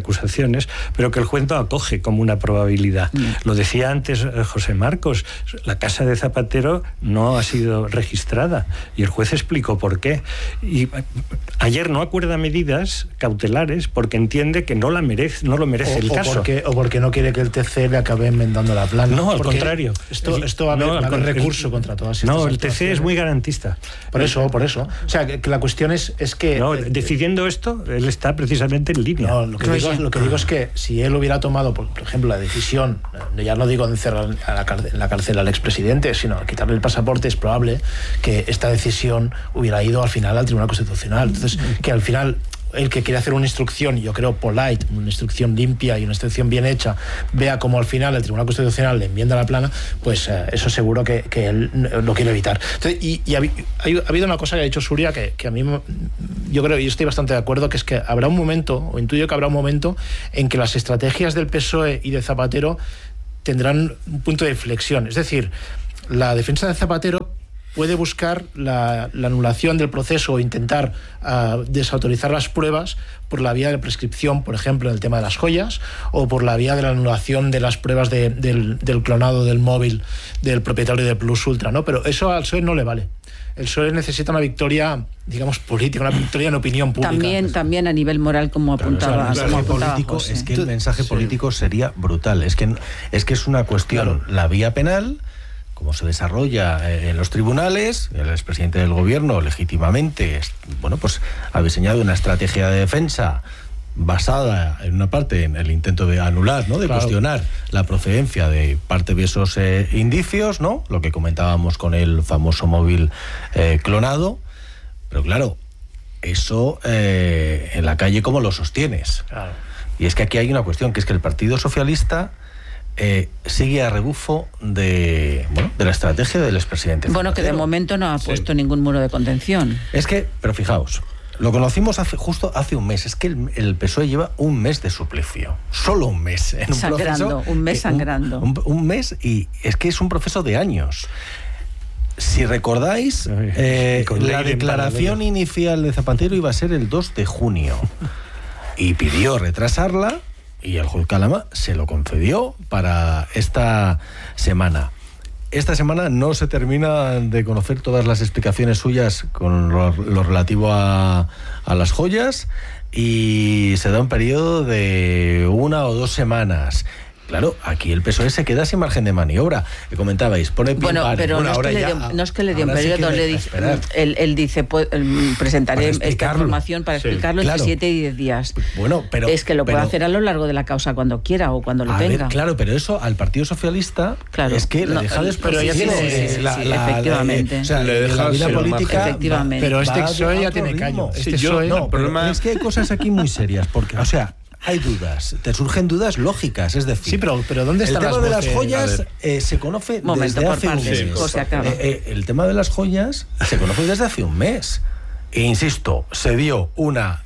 explicaciones, pero que el juez no acoge como una probabilidad. Mm. Lo decía antes José Marcos, la casa de Zapatero no ha sido registrada y el juez explicó por qué. Y ayer no acuerda medidas cautelares porque entiende que no la merece, no lo merece o, el o caso. Porque, o porque no quiere que el T C le acabe enmendando la plana. No, al porque contrario. Esto, esto va a haber, no, va a haber el, recurso contra todas estas No, el T C es muy garantista. Por eso, por eso. O sea, que, que la cuestión es, es que... No, decidiendo esto, él está precisamente en línea. No, lo que, digo, lo que digo es que si él hubiera tomado, por ejemplo, la decisión, ya no digo de encerrar a la cárcel, en la cárcel al expresidente, sino quitarle el pasaporte, es probable que esta decisión hubiera ido al final al Tribunal Constitucional. Entonces, que al final... el que quiere hacer una instrucción, yo creo polite, una instrucción limpia y una instrucción bien hecha, vea como al final el Tribunal Constitucional le enmienda la plana, pues eh, eso seguro que, que él lo quiere evitar. Entonces, y y ha, ha habido una cosa que ha dicho Suria que, que a mí, yo creo, y estoy bastante de acuerdo, que es que habrá un momento, o intuyo que habrá un momento, en que las estrategias del P S O E y de Zapatero tendrán un punto de inflexión. Es decir, la defensa de Zapatero puede buscar la, la anulación del proceso o intentar uh, desautorizar las pruebas por la vía de prescripción, por ejemplo, en el tema de las joyas, o por la vía de la anulación de las pruebas de, del, del clonado del móvil del propietario de Plus Ultra, ¿no? Pero eso al P S O E no le vale. El P S O E necesita una victoria, digamos, política, una victoria en opinión pública. También, también a nivel moral, como apuntaba. Claro, el mensaje político, es que el mensaje sí. político sería brutal. Es que es que es una cuestión, claro. La vía penal, cómo se desarrolla en los tribunales. El expresidente del gobierno legítimamente, bueno, pues ha diseñado una estrategia de defensa basada en una parte en el intento de anular, ¿no? De claro. cuestionar la procedencia de parte de esos eh, indicios, ¿no? Lo que comentábamos con el famoso móvil eh, clonado. Pero claro, eso eh, en la calle, ¿cómo lo sostienes? Claro. Y es que aquí hay una cuestión, que es que el Partido Socialista Eh, sigue a rebufo de, bueno, de la estrategia del expresidente Bueno, Zapatero. Que de momento no ha puesto sí. ningún muro de contención. Es que, pero fijaos, lo conocimos hace, justo hace un mes. Es que el, el P S O E lleva un mes de suplicio. Solo un mes. En un sangrando, proceso, un mes sangrando. Un, un, un mes, y es que es un proceso de años. Si recordáis, eh, la declaración inicial de Zapatero iba a ser el dos de junio. Y pidió retrasarla. Y el juez Calama se lo concedió para esta semana. Esta semana no se termina de conocer todas las explicaciones suyas con lo, lo relativo a, a las joyas, y se da un periodo de una o dos semanas. Claro, aquí el P S O E se queda sin margen de maniobra. Que comentabais, pone pie Bueno, par. pero bueno, no, es que ya, dio, no es que le dio un periodo, sí le dice, él, él dice, pues, presentaré esta información para sí. explicarlo claro. entre siete y diez días. Bueno, pero es que lo pero, puede hacer a lo largo de la causa cuando quiera o cuando lo tenga. Ver, claro, pero eso al Partido Socialista claro. es que no, le deja después. Pero ya tiene, sí, sí, la, sí, la, efectivamente. La, o sea, le deja la vida política. Efectivamente. Pero este P S O E ya tiene caño. Este sí, yo, P S O E, no, el problema es que hay cosas aquí muy serias, porque, o sea, hay dudas, te surgen dudas lógicas, es decir... Sí, pero, pero ¿dónde están las El tema de las joyas eh, se conoce Momento, desde hace un mes. Sí, eh, eh, el tema de las joyas se conoce desde hace un mes. E insisto, se dio una,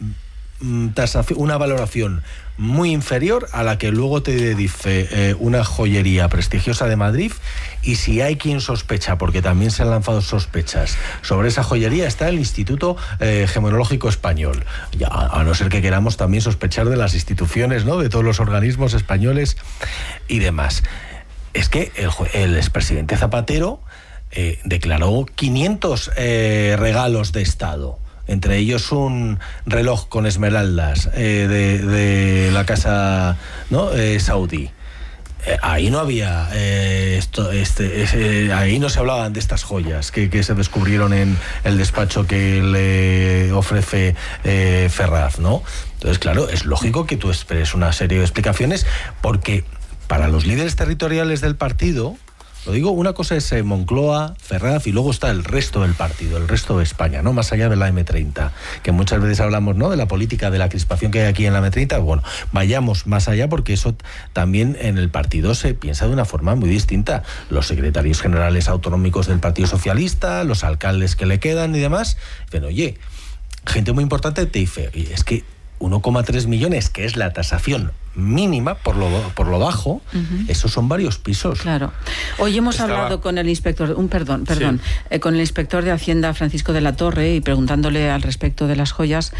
una valoración muy inferior a la que luego te dice eh, una joyería prestigiosa de Madrid, y si hay quien sospecha, porque también se han lanzado sospechas sobre esa joyería, está el Instituto eh, Gemonológico Español, ya, a no ser que queramos también sospechar de las instituciones, ¿no?, de todos los organismos españoles y demás. Es que el, el expresidente Zapatero eh, declaró quinientos eh, regalos de Estado, entre ellos un reloj con esmeraldas eh, de, de la casa, ¿no?, eh, saudí. Eh, ahí no había eh, esto, este, ese, ahí no se hablaban de estas joyas que, que se descubrieron en el despacho que le ofrece eh, Ferraz, ¿no? Entonces, claro, es lógico que tú esperes una serie de explicaciones, porque para los líderes territoriales del partido, lo digo, una cosa es eh, Moncloa, Ferraz, y luego está el resto del partido, el resto de España, ¿no? Más allá de la eme treinta, que muchas veces hablamos, ¿no?, de la política, de la crispación que hay aquí en la eme treinta. Bueno, vayamos más allá, porque eso también en el partido se piensa de una forma muy distinta. Los secretarios generales autonómicos del Partido Socialista, los alcaldes que le quedan y demás, dicen, oye, gente muy importante te dice, oye, es que uno coma tres millones, que es la tasación mínima, por lo, por lo bajo, uh-huh. esos son varios pisos. Claro. Hoy hemos Estaba... hablado con el inspector, un perdón, perdón, sí. eh, con el inspector de Hacienda, Francisco de la Torre, y preguntándole al respecto de las joyas,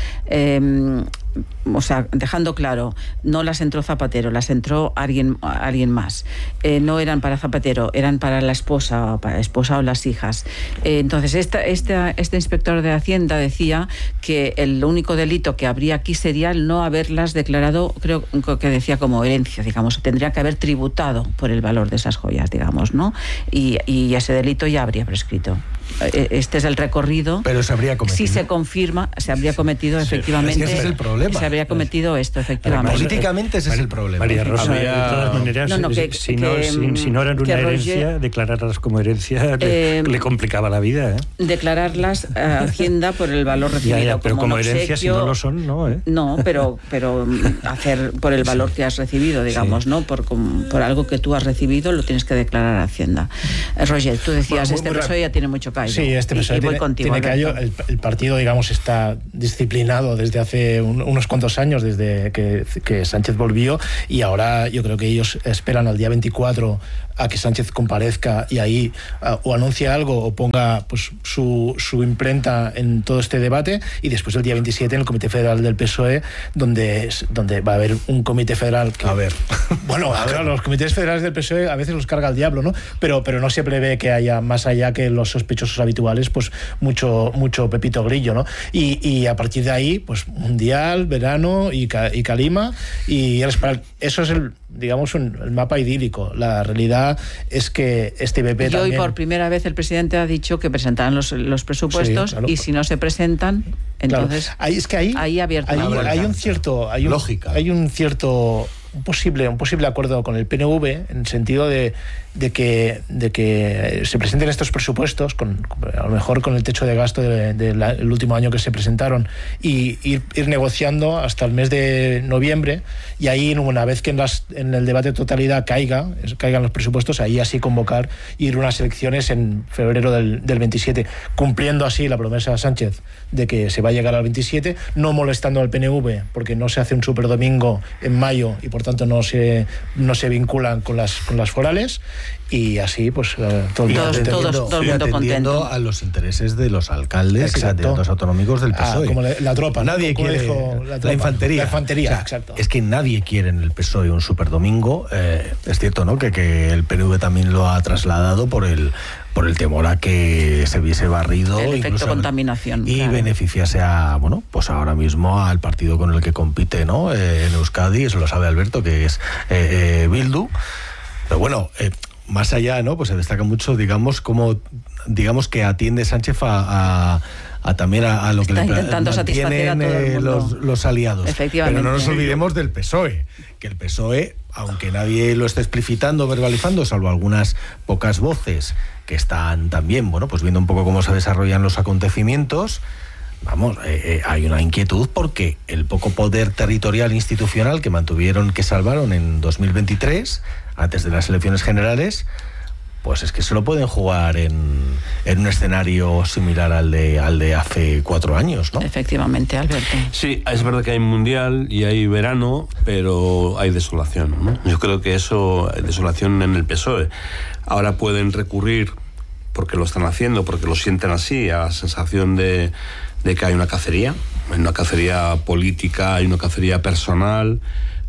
eh, o sea, dejando claro, no las entró Zapatero, las entró alguien, alguien más. Eh, no eran para Zapatero, eran para la esposa, para la esposa o las hijas. Eh, entonces, esta, esta, este inspector de Hacienda decía que el único delito que habría aquí sería el no haberlas declarado, creo que decía como herencia, digamos, tendría que haber tributado por el valor de esas joyas, digamos, ¿no? Y, y ese delito ya habría prescrito. Este es el recorrido. Pero se habría cometido. Si se confirma, se habría cometido sí, efectivamente. Ese es el problema. Se habría cometido esto, efectivamente. Políticamente ese es el problema. María Rosa, habría... de todas maneras, no, no, que, si, que, no, si, si no eran una herencia, Roger, declararlas como herencia eh, le, le complicaba la vida. ¿eh? Declararlas a Hacienda por el valor recibido. Ya, ya, pero como, como herencia, si no lo son, no. ¿eh? No, pero, pero hacer por el valor sí. que has recibido, digamos, sí. ¿no? Por, por algo que tú has recibido, lo tienes que declarar a Hacienda. Roger, tú decías, bueno, este P S O E ya tiene mucho callo. Sí, este P S O E tiene, contigo, tiene callo. El, el partido, digamos, está disciplinado desde hace un, unos cuantos años, desde que, que Sánchez volvió, y ahora yo creo que ellos esperan al día veinticuatro a que Sánchez comparezca y ahí uh, o anuncie algo o ponga pues su, su imprenta en todo este debate, y después el día veintisiete en el Comité Federal del P S O E, donde, donde va a haber un comité federal que, a ver bueno, a claro, ver. Los comités federales del P S O E a veces los carga el diablo, ¿no? Pero, pero no se prevé que haya, más allá que los sospechosos habituales, pues mucho, mucho Pepito Grillo, ¿no? Y, y a partir de ahí, pues Mundial, verano y, y Calima, y eso es el, digamos, un, el mapa idílico. La realidad es que este B P y también... hoy por primera vez el presidente ha dicho que presentarán los, los presupuestos, sí, claro, y si no se presentan, entonces claro. ahí, es que ahí, ahí, abierto hay, hay un cierto hay un, lógica hay un cierto un posible un posible acuerdo con el P N V en el sentido de, de que de que se presenten estos presupuestos con, a lo mejor con el techo de gasto del de, de el último año que se presentaron, y ir, ir negociando hasta el mes de noviembre, y ahí una vez que en, las, en el debate de totalidad caiga caigan los presupuestos, ahí así convocar y ir unas elecciones en febrero del, del veintisiete, cumpliendo así la promesa de Sánchez de que se va a llegar al veintisiete, no molestando al P N V porque no se hace un superdomingo en mayo y por tanto no se no se vinculan con las con las forales, y así pues uh, todo el todos, todos, todo el mundo contento a los intereses de los alcaldes y candidatos autonómicos del P S O E. Ah, como la, la tropa, nadie como quiere dijo, la, tropa, la infantería, la infantería, o sea, exacto. Es que nadie quiere en el P S O E un superdomingo. Eh, es cierto, ¿no? Que, que el P N V también lo ha trasladado por el por el temor a que se viese barrido, el efecto contaminación, y claro, beneficiase a, bueno, pues ahora mismo al partido con el que compite, ¿no? Eh, en Euskadi, eso lo sabe Alberto, que es eh, eh, Bildu. Pero bueno, eh, más allá, ¿no? Pues se destaca mucho, digamos, cómo, digamos que atiende Sánchez a, a A, también a, a lo Está que le intentando satisfacer a todo el eh, mundo. los, los aliados. Efectivamente. Pero no nos olvidemos del P S O E, que el P S O E, aunque nadie lo esté explicitando, verbalizando, salvo algunas pocas voces que están también, bueno, pues viendo un poco cómo se desarrollan los acontecimientos, vamos, eh, eh, hay una inquietud porque el poco poder territorial institucional que mantuvieron, que salvaron en dos mil veintitrés, antes de las elecciones generales, pues es que se lo pueden jugar en, en un escenario similar al de al de hace cuatro años, ¿no? Efectivamente, Alberto. Sí, es verdad que hay mundial y hay verano, pero hay desolación, ¿no? Yo creo que eso, hay desolación en el P S O E. Ahora pueden recurrir, porque lo están haciendo, porque lo sienten así, a la sensación de, de que hay una cacería, hay una cacería política, hay una cacería personal,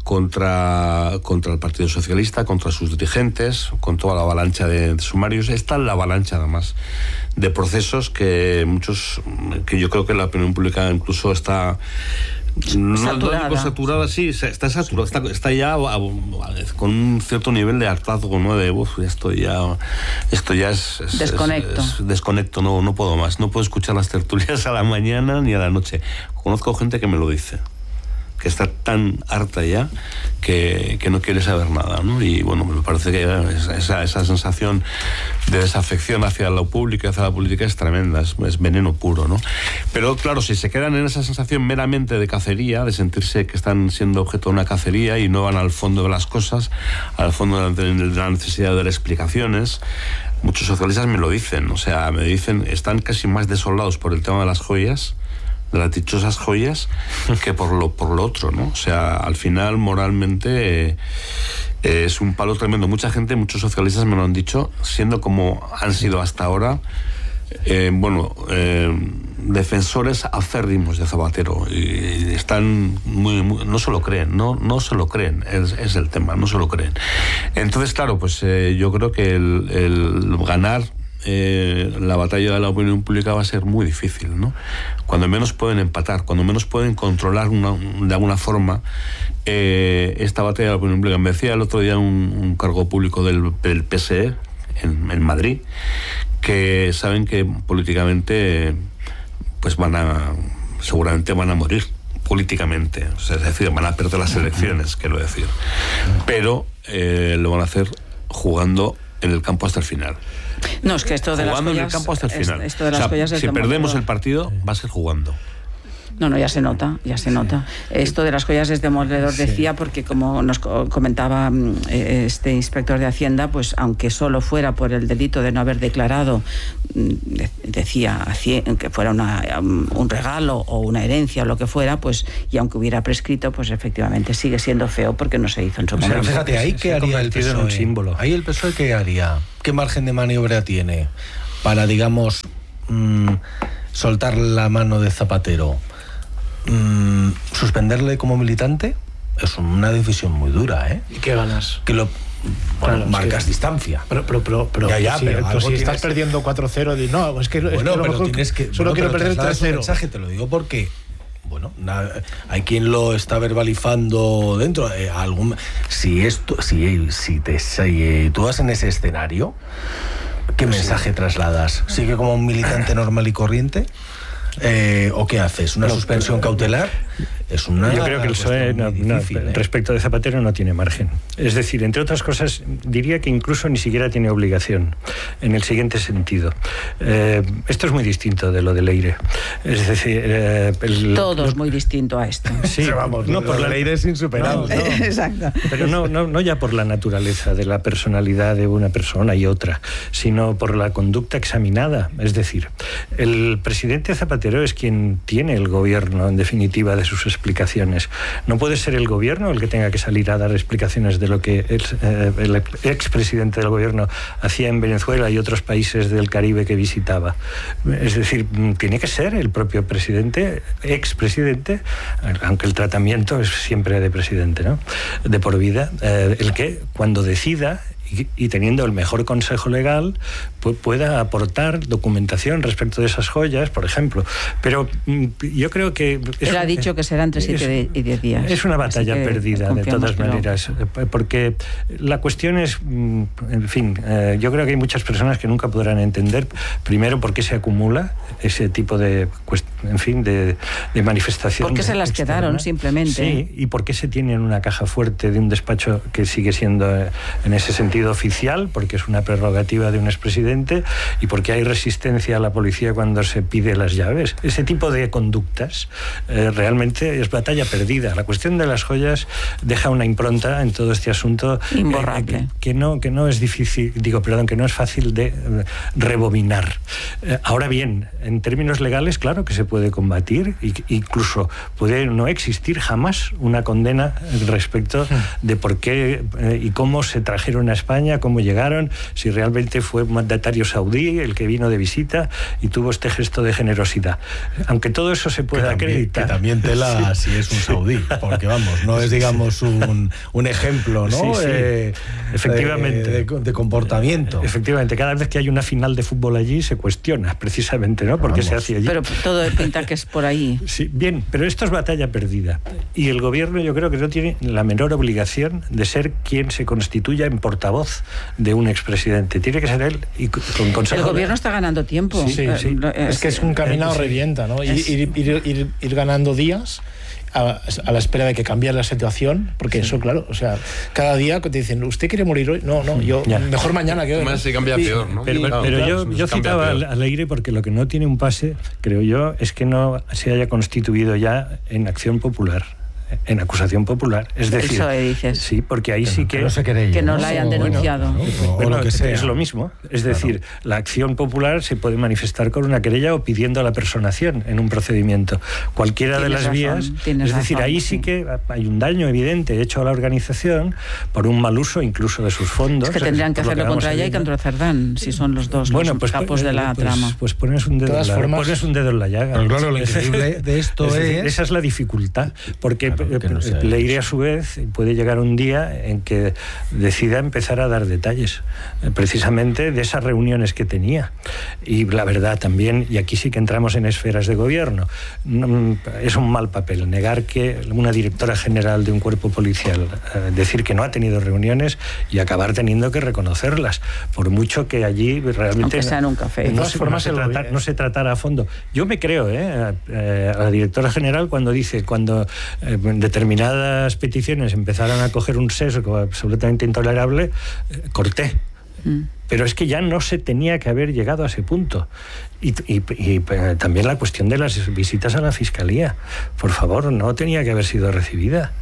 contra, contra el Partido Socialista, contra sus dirigentes, con toda la avalancha de, de sumarios. Está en la avalancha, además, de procesos que muchos, que yo creo que la opinión pública incluso está... No, saturada. No, saturada, sí, está saturada, está, está ya a, a, con un cierto nivel de hartazgo, ¿no? De, uff, esto ya, esto ya es... es desconecto. Es, es desconecto, no, no puedo más. No puedo escuchar las tertulias a la mañana ni a la noche. Conozco gente que me lo dice, que está tan harta ya que, que no quiere saber nada, ¿no? Y bueno, me parece que esa, esa sensación de desafección hacia lo público y hacia la política es tremenda, es, es veneno puro, ¿no? Pero claro, si se quedan en esa sensación meramente de cacería, de sentirse que están siendo objeto de una cacería y no van al fondo de las cosas, al fondo de la necesidad de dar explicaciones, muchos socialistas me lo dicen, o sea, me dicen, están casi más desolados por el tema de las joyas, de las dichosas joyas que por lo, por lo otro, ¿no? O sea, al final, moralmente, eh, eh, es un palo tremendo. Mucha gente, muchos socialistas me lo han dicho, siendo como han sido hasta ahora, eh, bueno, eh, defensores acérrimos de Zapatero, y están muy, muy no se lo creen, no, no se lo creen, es, es el tema, no se lo creen. Entonces, claro, pues eh, yo creo que el, el ganar Eh, la batalla de la opinión pública va a ser muy difícil, ¿no? Cuando menos pueden empatar, cuando menos pueden controlar una, de alguna forma eh, esta batalla de la opinión pública. Me decía el otro día un, un cargo público del, del P S E en, en Madrid, que saben que políticamente pues van a, seguramente van a morir políticamente, o sea, es decir, van a perder las elecciones, quiero decir, pero eh, lo van a hacer jugando en el campo hasta el final. No, es que esto de jugando las joyas, en el campo hasta el final. Esto de las o sea, joyas es si perdemos demoledor. el partido, va a ser jugando. No, no, ya se nota, ya se nota. Esto de las joyas es demoledor, decía, porque como nos comentaba eh, este inspector de Hacienda, pues aunque solo fuera por el delito de no haber declarado, de, decía, que fuera una, un regalo o una herencia o lo que fuera, pues, y aunque hubiera prescrito, pues efectivamente sigue siendo feo porque no se hizo en su momento. Pero fíjate, ahí qué haría el P S O E. En un símbolo. Ahí el P S O E qué haría, qué margen de maniobra tiene para, digamos, mmm, soltar la mano de Zapatero. Mm, suspenderle como militante es una decisión muy dura, ¿eh? ¿Y qué ganas? Que lo bueno, claro, marcas es que, distancia. Pero, pero, pero, pero ya, ya, sí, pero, pero si tienes... estás perdiendo cuatro cero, no, es que, bueno, es que a lo pero mejor tienes que, solo bueno, quiero perder trasladas tres cero. un mensaje, te lo digo porque bueno, nada, hay quien lo está verbalizando dentro. Eh, algún, si esto, si, si te si tú vas en ese escenario, ¿qué mensaje sí. trasladas? ¿Sigue como un militante normal y corriente? Eh, ¿O qué haces? ¿Una no, suspensión pero, cautelar? Es una Yo creo que el P S O E no, difícil, no, ¿eh? respecto de Zapatero no tiene margen. Es decir, entre otras cosas, diría que incluso ni siquiera tiene obligación, en el siguiente sentido. Eh, esto es muy distinto de lo de Leire. Es decir, eh, el, todo no, es muy distinto a esto. Sí, vamos, no por la Leire es insuperable. No, no, exacto. Pero no, no, no ya por la naturaleza de la personalidad de una persona y otra, sino por la conducta examinada. Es decir, el presidente Zapatero es quien tiene el gobierno, en definitiva, de sus explicaciones. No puede ser el gobierno el que tenga que salir a dar explicaciones de lo que el, eh, el expresidente del gobierno hacía en Venezuela y otros países del Caribe que visitaba. Es decir, tiene que ser el propio presidente, expresidente, aunque el tratamiento es siempre de presidente, ¿no? De por vida, eh, el que cuando decida y teniendo el mejor consejo legal, pues pueda aportar documentación respecto de esas joyas, por ejemplo. Pero yo creo que... Es, Él ha dicho que será entre siete y diez días. Es una batalla perdida, de todas maneras, no. Porque la cuestión es, en fin, eh, yo creo que hay muchas personas que nunca podrán entender, primero, por qué se acumula ese tipo de, en fin, de, de manifestación. ¿Por qué se las externa. quedaron, simplemente? Sí, y por qué se tiene en una caja fuerte de un despacho que sigue siendo, eh, en ese sentido, oficial, porque es una prerrogativa de un expresidente, y porque hay resistencia a la policía cuando se pide las llaves. Ese tipo de conductas eh, realmente es batalla perdida. La cuestión de las joyas deja una impronta en todo este asunto imborrable, eh, que, que no que no es difícil, digo, perdón, que no es fácil de eh, rebobinar. Eh, ahora bien, en términos legales, claro que se puede combatir, y incluso puede no existir jamás una condena respecto de por qué eh, y cómo se trajeron a España, cómo llegaron, si realmente fue un mandatario saudí el que vino de visita y tuvo este gesto de generosidad. Aunque todo eso se pueda que también, acreditar. Que también tela sí. si es un saudí, porque vamos, no es, digamos, un, un ejemplo, ¿no? Sí, sí. Eh, Efectivamente. De, de, de comportamiento. Efectivamente, cada vez que hay una final de fútbol allí se cuestiona, precisamente, ¿no? Porque se hace allí. Pero todo pinta que es por ahí. Sí, bien, pero esto es batalla perdida. Y el gobierno, yo creo que no tiene la menor obligación de ser quien se constituya en portavoz de un expresidente. Tiene que ser él y con consejo. El gobierno está ganando tiempo. Sí, sí, sí. Es que es un camino sí. revienta, ¿no? Ir, ir, ir, ir, ir ganando días a, a la espera de que cambie la situación, porque sí. eso, claro, o sea, cada día te dicen, ¿usted quiere morir hoy? No, no, yo ya. mejor mañana que hoy. Más se cambia y, peor, ¿no? Pero, y, pero, pero claro, yo, yo citaba a Leire porque lo que no tiene un pase, creo yo, es que no se haya constituido ya en Acción Popular. en acusación popular. Es decir, eso dices. Sí, porque ahí sí que... Que no se querella, que no ¿no? la hayan Bueno, denunciado. no, o bueno, lo que sea. es lo mismo. Es decir, claro, la acción popular se puede manifestar con una querella o pidiendo la personación en un procedimiento. Cualquiera de las razón, vías. Es decir, razón, ahí sí, sí que hay un daño evidente hecho a la organización por un mal uso incluso de sus fondos. Es que tendrían que hacerlo contra ella y contra Cerdán, si son los dos bueno, los pues, capos de la pues, trama. Pues pones un dedo, en la, formas, pones un dedo en la llaga. Pero claro, lo increíble de esto es... es... Esa es la dificultad, porque claro, que no Leire a su vez puede llegar un día en que decida empezar a dar detalles, precisamente de esas reuniones que tenía. Y la verdad también, y aquí sí que entramos en esferas de gobierno, es un mal papel negar que una directora general de un cuerpo policial eh, decir que no ha tenido reuniones y acabar teniendo que reconocerlas, por mucho que allí realmente... Aunque sea en un café. No, no, se, no, se, tratar, no se tratara a fondo. Yo me creo eh, a, a la directora general cuando dice, cuando eh, determinadas peticiones empezaron a coger un sesgo absolutamente intolerable, eh, corté. Mm. Pero es que ya no se tenía que haber llegado a ese punto. Y, y, y también la cuestión de las visitas a la Fiscalía. Por favor, no tenía que haber sido recibida.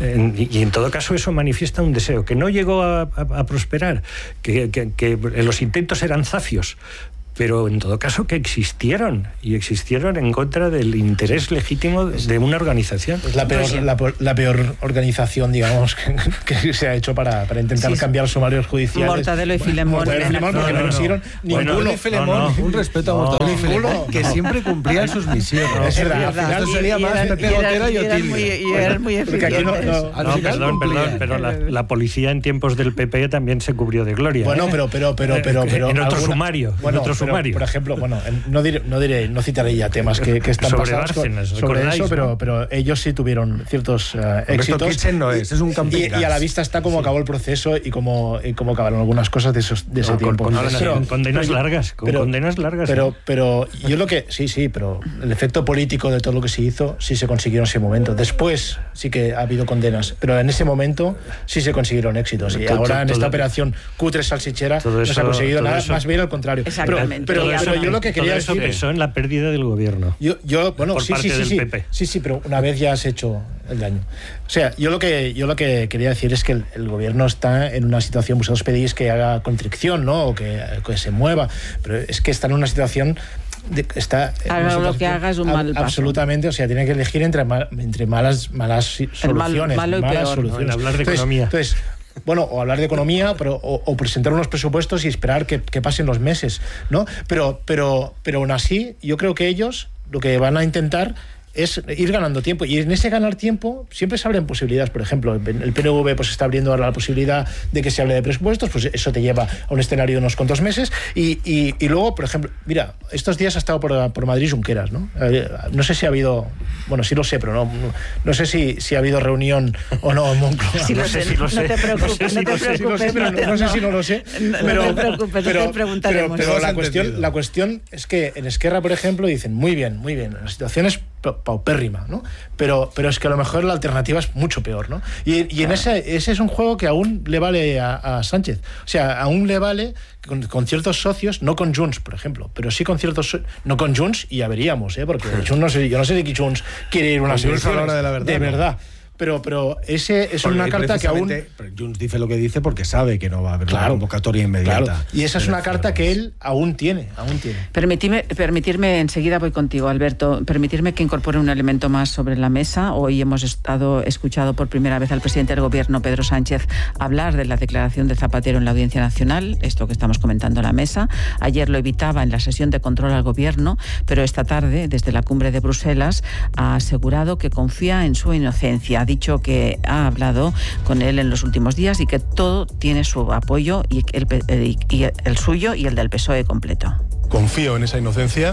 Y, y en todo caso eso manifiesta un deseo que no llegó a, a, a prosperar, que, que, que los intentos eran zafios, pero en todo caso que existieron, y existieron en contra del interés legítimo de una organización. Es la peor, la, la peor organización, digamos, que, que se ha hecho para, para intentar sí, cambiar sumarios judiciales. Mortadelo y Filemón. Mortadelo y Filemón, porque no, no consiguieron bueno, ninguno. Y Filemón, no, no. Un respeto a no, Mortadelo y Filemón, que siempre cumplían sus misiones. No, es verdad. Al final sería más Pepe Gotera y Otilio. Y eran muy eficientes. No, no, no perdón, perdón, pero la, la policía en tiempos del P P también se cubrió de gloria. Bueno, ¿eh? pero, pero, pero, pero, pero... En otro alguna, sumario. Bueno, en otro pero, sumario. Por ejemplo, bueno, no diré, no diré, no citaré ya temas que, que están sobre pasados Bárcenas, sobre eso, ¿no? pero, pero ellos sí tuvieron ciertos uh, éxitos. Kitchen no es, es un camping y, y a la vista está cómo sí. acabó el proceso y cómo, y cómo acabaron algunas cosas de, esos, de ese no, tiempo. Con, con, pero, con condenas pero, largas, con pero, condenas largas. Pero, ¿eh? pero yo lo que, sí, sí, pero el efecto político de todo lo que se hizo sí se consiguió en ese momento. Después sí que ha habido condenas, pero en ese momento sí se consiguieron éxitos. Y todo, ahora todo, en esta todo, operación cutre salsichera no se ha conseguido nada, eso, más bien al contrario. Exactamente. Pero, pero, pero yo lo que quería eso decir... Pesó en la pérdida del gobierno. Yo, yo bueno, por sí, parte sí, del sí, P P. Sí, sí, pero una vez ya has hecho el daño. O sea, yo lo que yo lo que quería decir es que el, el gobierno está en una situación, vosotros pedís que haga contrición, ¿no? O que, que se mueva, pero es que está en una situación de, está haga lo que haga es un mal paso. Absolutamente, o sea, tiene que elegir entre, mal, entre malas malas soluciones, mal, malo y malas peor. soluciones. No, hablar de entonces, economía. Entonces, bueno, o hablar de economía, pero o, o presentar unos presupuestos y esperar que, que pasen los meses, ¿no? Pero, pero, pero aún así, yo creo que ellos lo que van a intentar es ir ganando tiempo, y en ese ganar tiempo siempre se abren posibilidades. Por ejemplo, el P N V pues está abriendo ahora la posibilidad de que se hable de presupuestos, pues eso te lleva a un escenario de unos cuantos meses, y, y, y luego, por ejemplo, mira, estos días ha estado por, por Madrid Junqueras, ¿no? No sé si ha habido, bueno, sí lo sé, pero no, no, no sé si, si ha habido reunión o no en Moncloa. Sí, no sé si lo sé. No te preocupes, no te preocupes. Pero no sé si no lo sé. No te preocupes, no te preguntaremos. Pero, pero la, cuestión, la cuestión es que en Esquerra, por ejemplo, dicen, muy bien, muy bien, la situación es paupérrima, ¿no? Pero, pero es que a lo mejor la alternativa es mucho peor, ¿no? Y, y en ese, ese es un juego que aún le vale a, a Sánchez. O sea, aún le vale con, con ciertos socios, no con Junts, por ejemplo, pero sí con ciertos... No con Junts, y ya veríamos, ¿eh? Porque Junts no sé, yo no sé de qué Junts quiere ir a unas elecciones. A la hora de la verdad. De ¿no? verdad. Pero, pero ese es porque una carta que aún... Junts dice lo que dice porque sabe que no va a haber claro, una convocatoria inmediata. Claro. Y esa es una carta que él aún tiene, aún tiene. Permitirme, permitirme, enseguida voy contigo, Alberto, permitirme que incorpore un elemento más sobre la mesa. Hoy hemos estado escuchado por primera vez al presidente del Gobierno, Pedro Sánchez, hablar de la declaración de Zapatero en la Audiencia Nacional, esto que estamos comentando en la mesa. Ayer lo evitaba en la sesión de control al Gobierno, pero esta tarde, desde la cumbre de Bruselas, ha asegurado que confía en su inocencia. Ha dicho que ha hablado con él en los últimos días y que todo tiene su apoyo, y el, y el suyo y el del P S O E completo. Confío en esa inocencia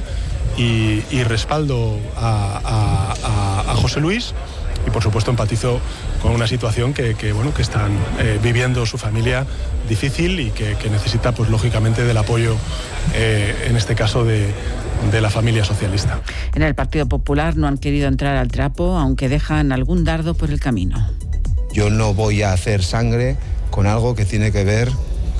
y, y respaldo a, a, a José Luis, y por supuesto empatizo con una situación que, que, bueno, que están eh, viviendo su familia difícil y que, que necesita, pues lógicamente, del apoyo, eh, en este caso de, de la familia socialista. En el Partido Popular no han querido entrar al trapo, aunque dejan algún dardo por el camino. Yo no voy a hacer sangre con algo que tiene que ver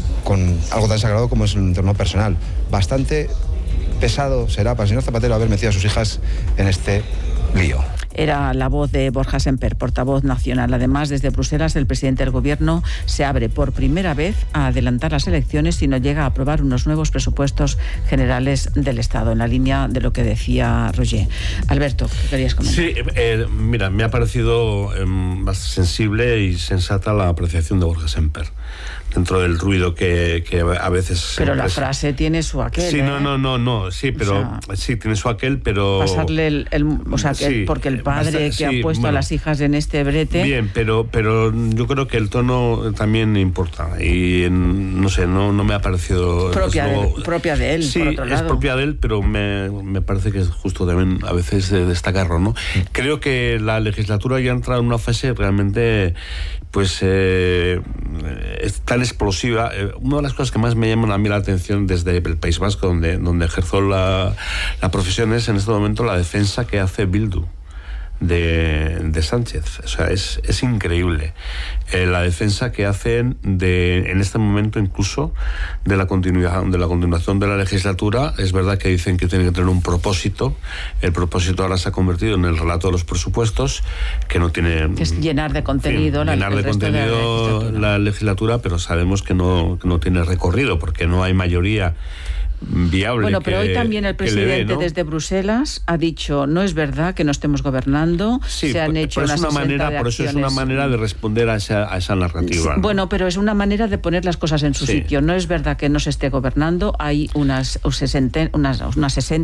con algo tan sagrado como es el entorno personal. Bastante pesado será para el señor Zapatero haber metido a sus hijas en este lío. Era la voz de Borja Semper, portavoz nacional. Además, desde Bruselas, el presidente del Gobierno se abre por primera vez a adelantar las elecciones si no llega a aprobar unos nuevos presupuestos generales del Estado, en la línea de lo que decía Roger. Alberto, ¿qué querías comentar? Sí, eh, mira, me ha parecido eh, más sensible y sensata la apreciación de Borja Semper, dentro del ruido que, que a veces... Pero la frase tiene su aquel, Sí, ¿eh? no, no, no, no, sí, pero... O sea, sí, tiene su aquel, pero... Pasarle el... el o sea, que sí, el, porque el padre basta, que sí, ha puesto bueno, a las hijas en este brete... Bien, pero, pero yo creo que el tono también importa y, no sé, no, no me ha parecido... Propia, luego, de, propia de él, sí, por otro lado. es propia de él, pero me, me parece que es justo también a veces de destacarlo, ¿no? Mm. Creo que la legislatura ya ha entrado en una fase realmente, pues, eh, es tan explosiva. Eh, una de las cosas que más me llaman a mí la atención desde el País Vasco, donde, donde ejerzo la, la profesión, es en este momento la defensa que hace Bildu de, de Sánchez. O sea, es, es increíble eh, la defensa que hacen de, en este momento incluso de la continuación de la continuación de la legislatura. Es verdad que dicen que tiene que tener un propósito. El propósito ahora se ha convertido en el relato de los presupuestos, que no tiene... Que es llenar de contenido, en fin, la, llenar el de resto contenido de la legislatura. la legislatura, pero sabemos que no, que no tiene recorrido, porque no hay mayoría viable. Bueno, pero que, hoy también el presidente dé, ¿no? desde Bruselas ha dicho, no es verdad que no estemos gobernando, sí, se han por, hecho por unas una manera, de por eso es una manera de responder a esa, a esa narrativa, ¿no? Bueno, pero es una manera de poner las cosas en su sí. sitio. No es verdad que no se esté gobernando, hay unas, unas, unas sesenta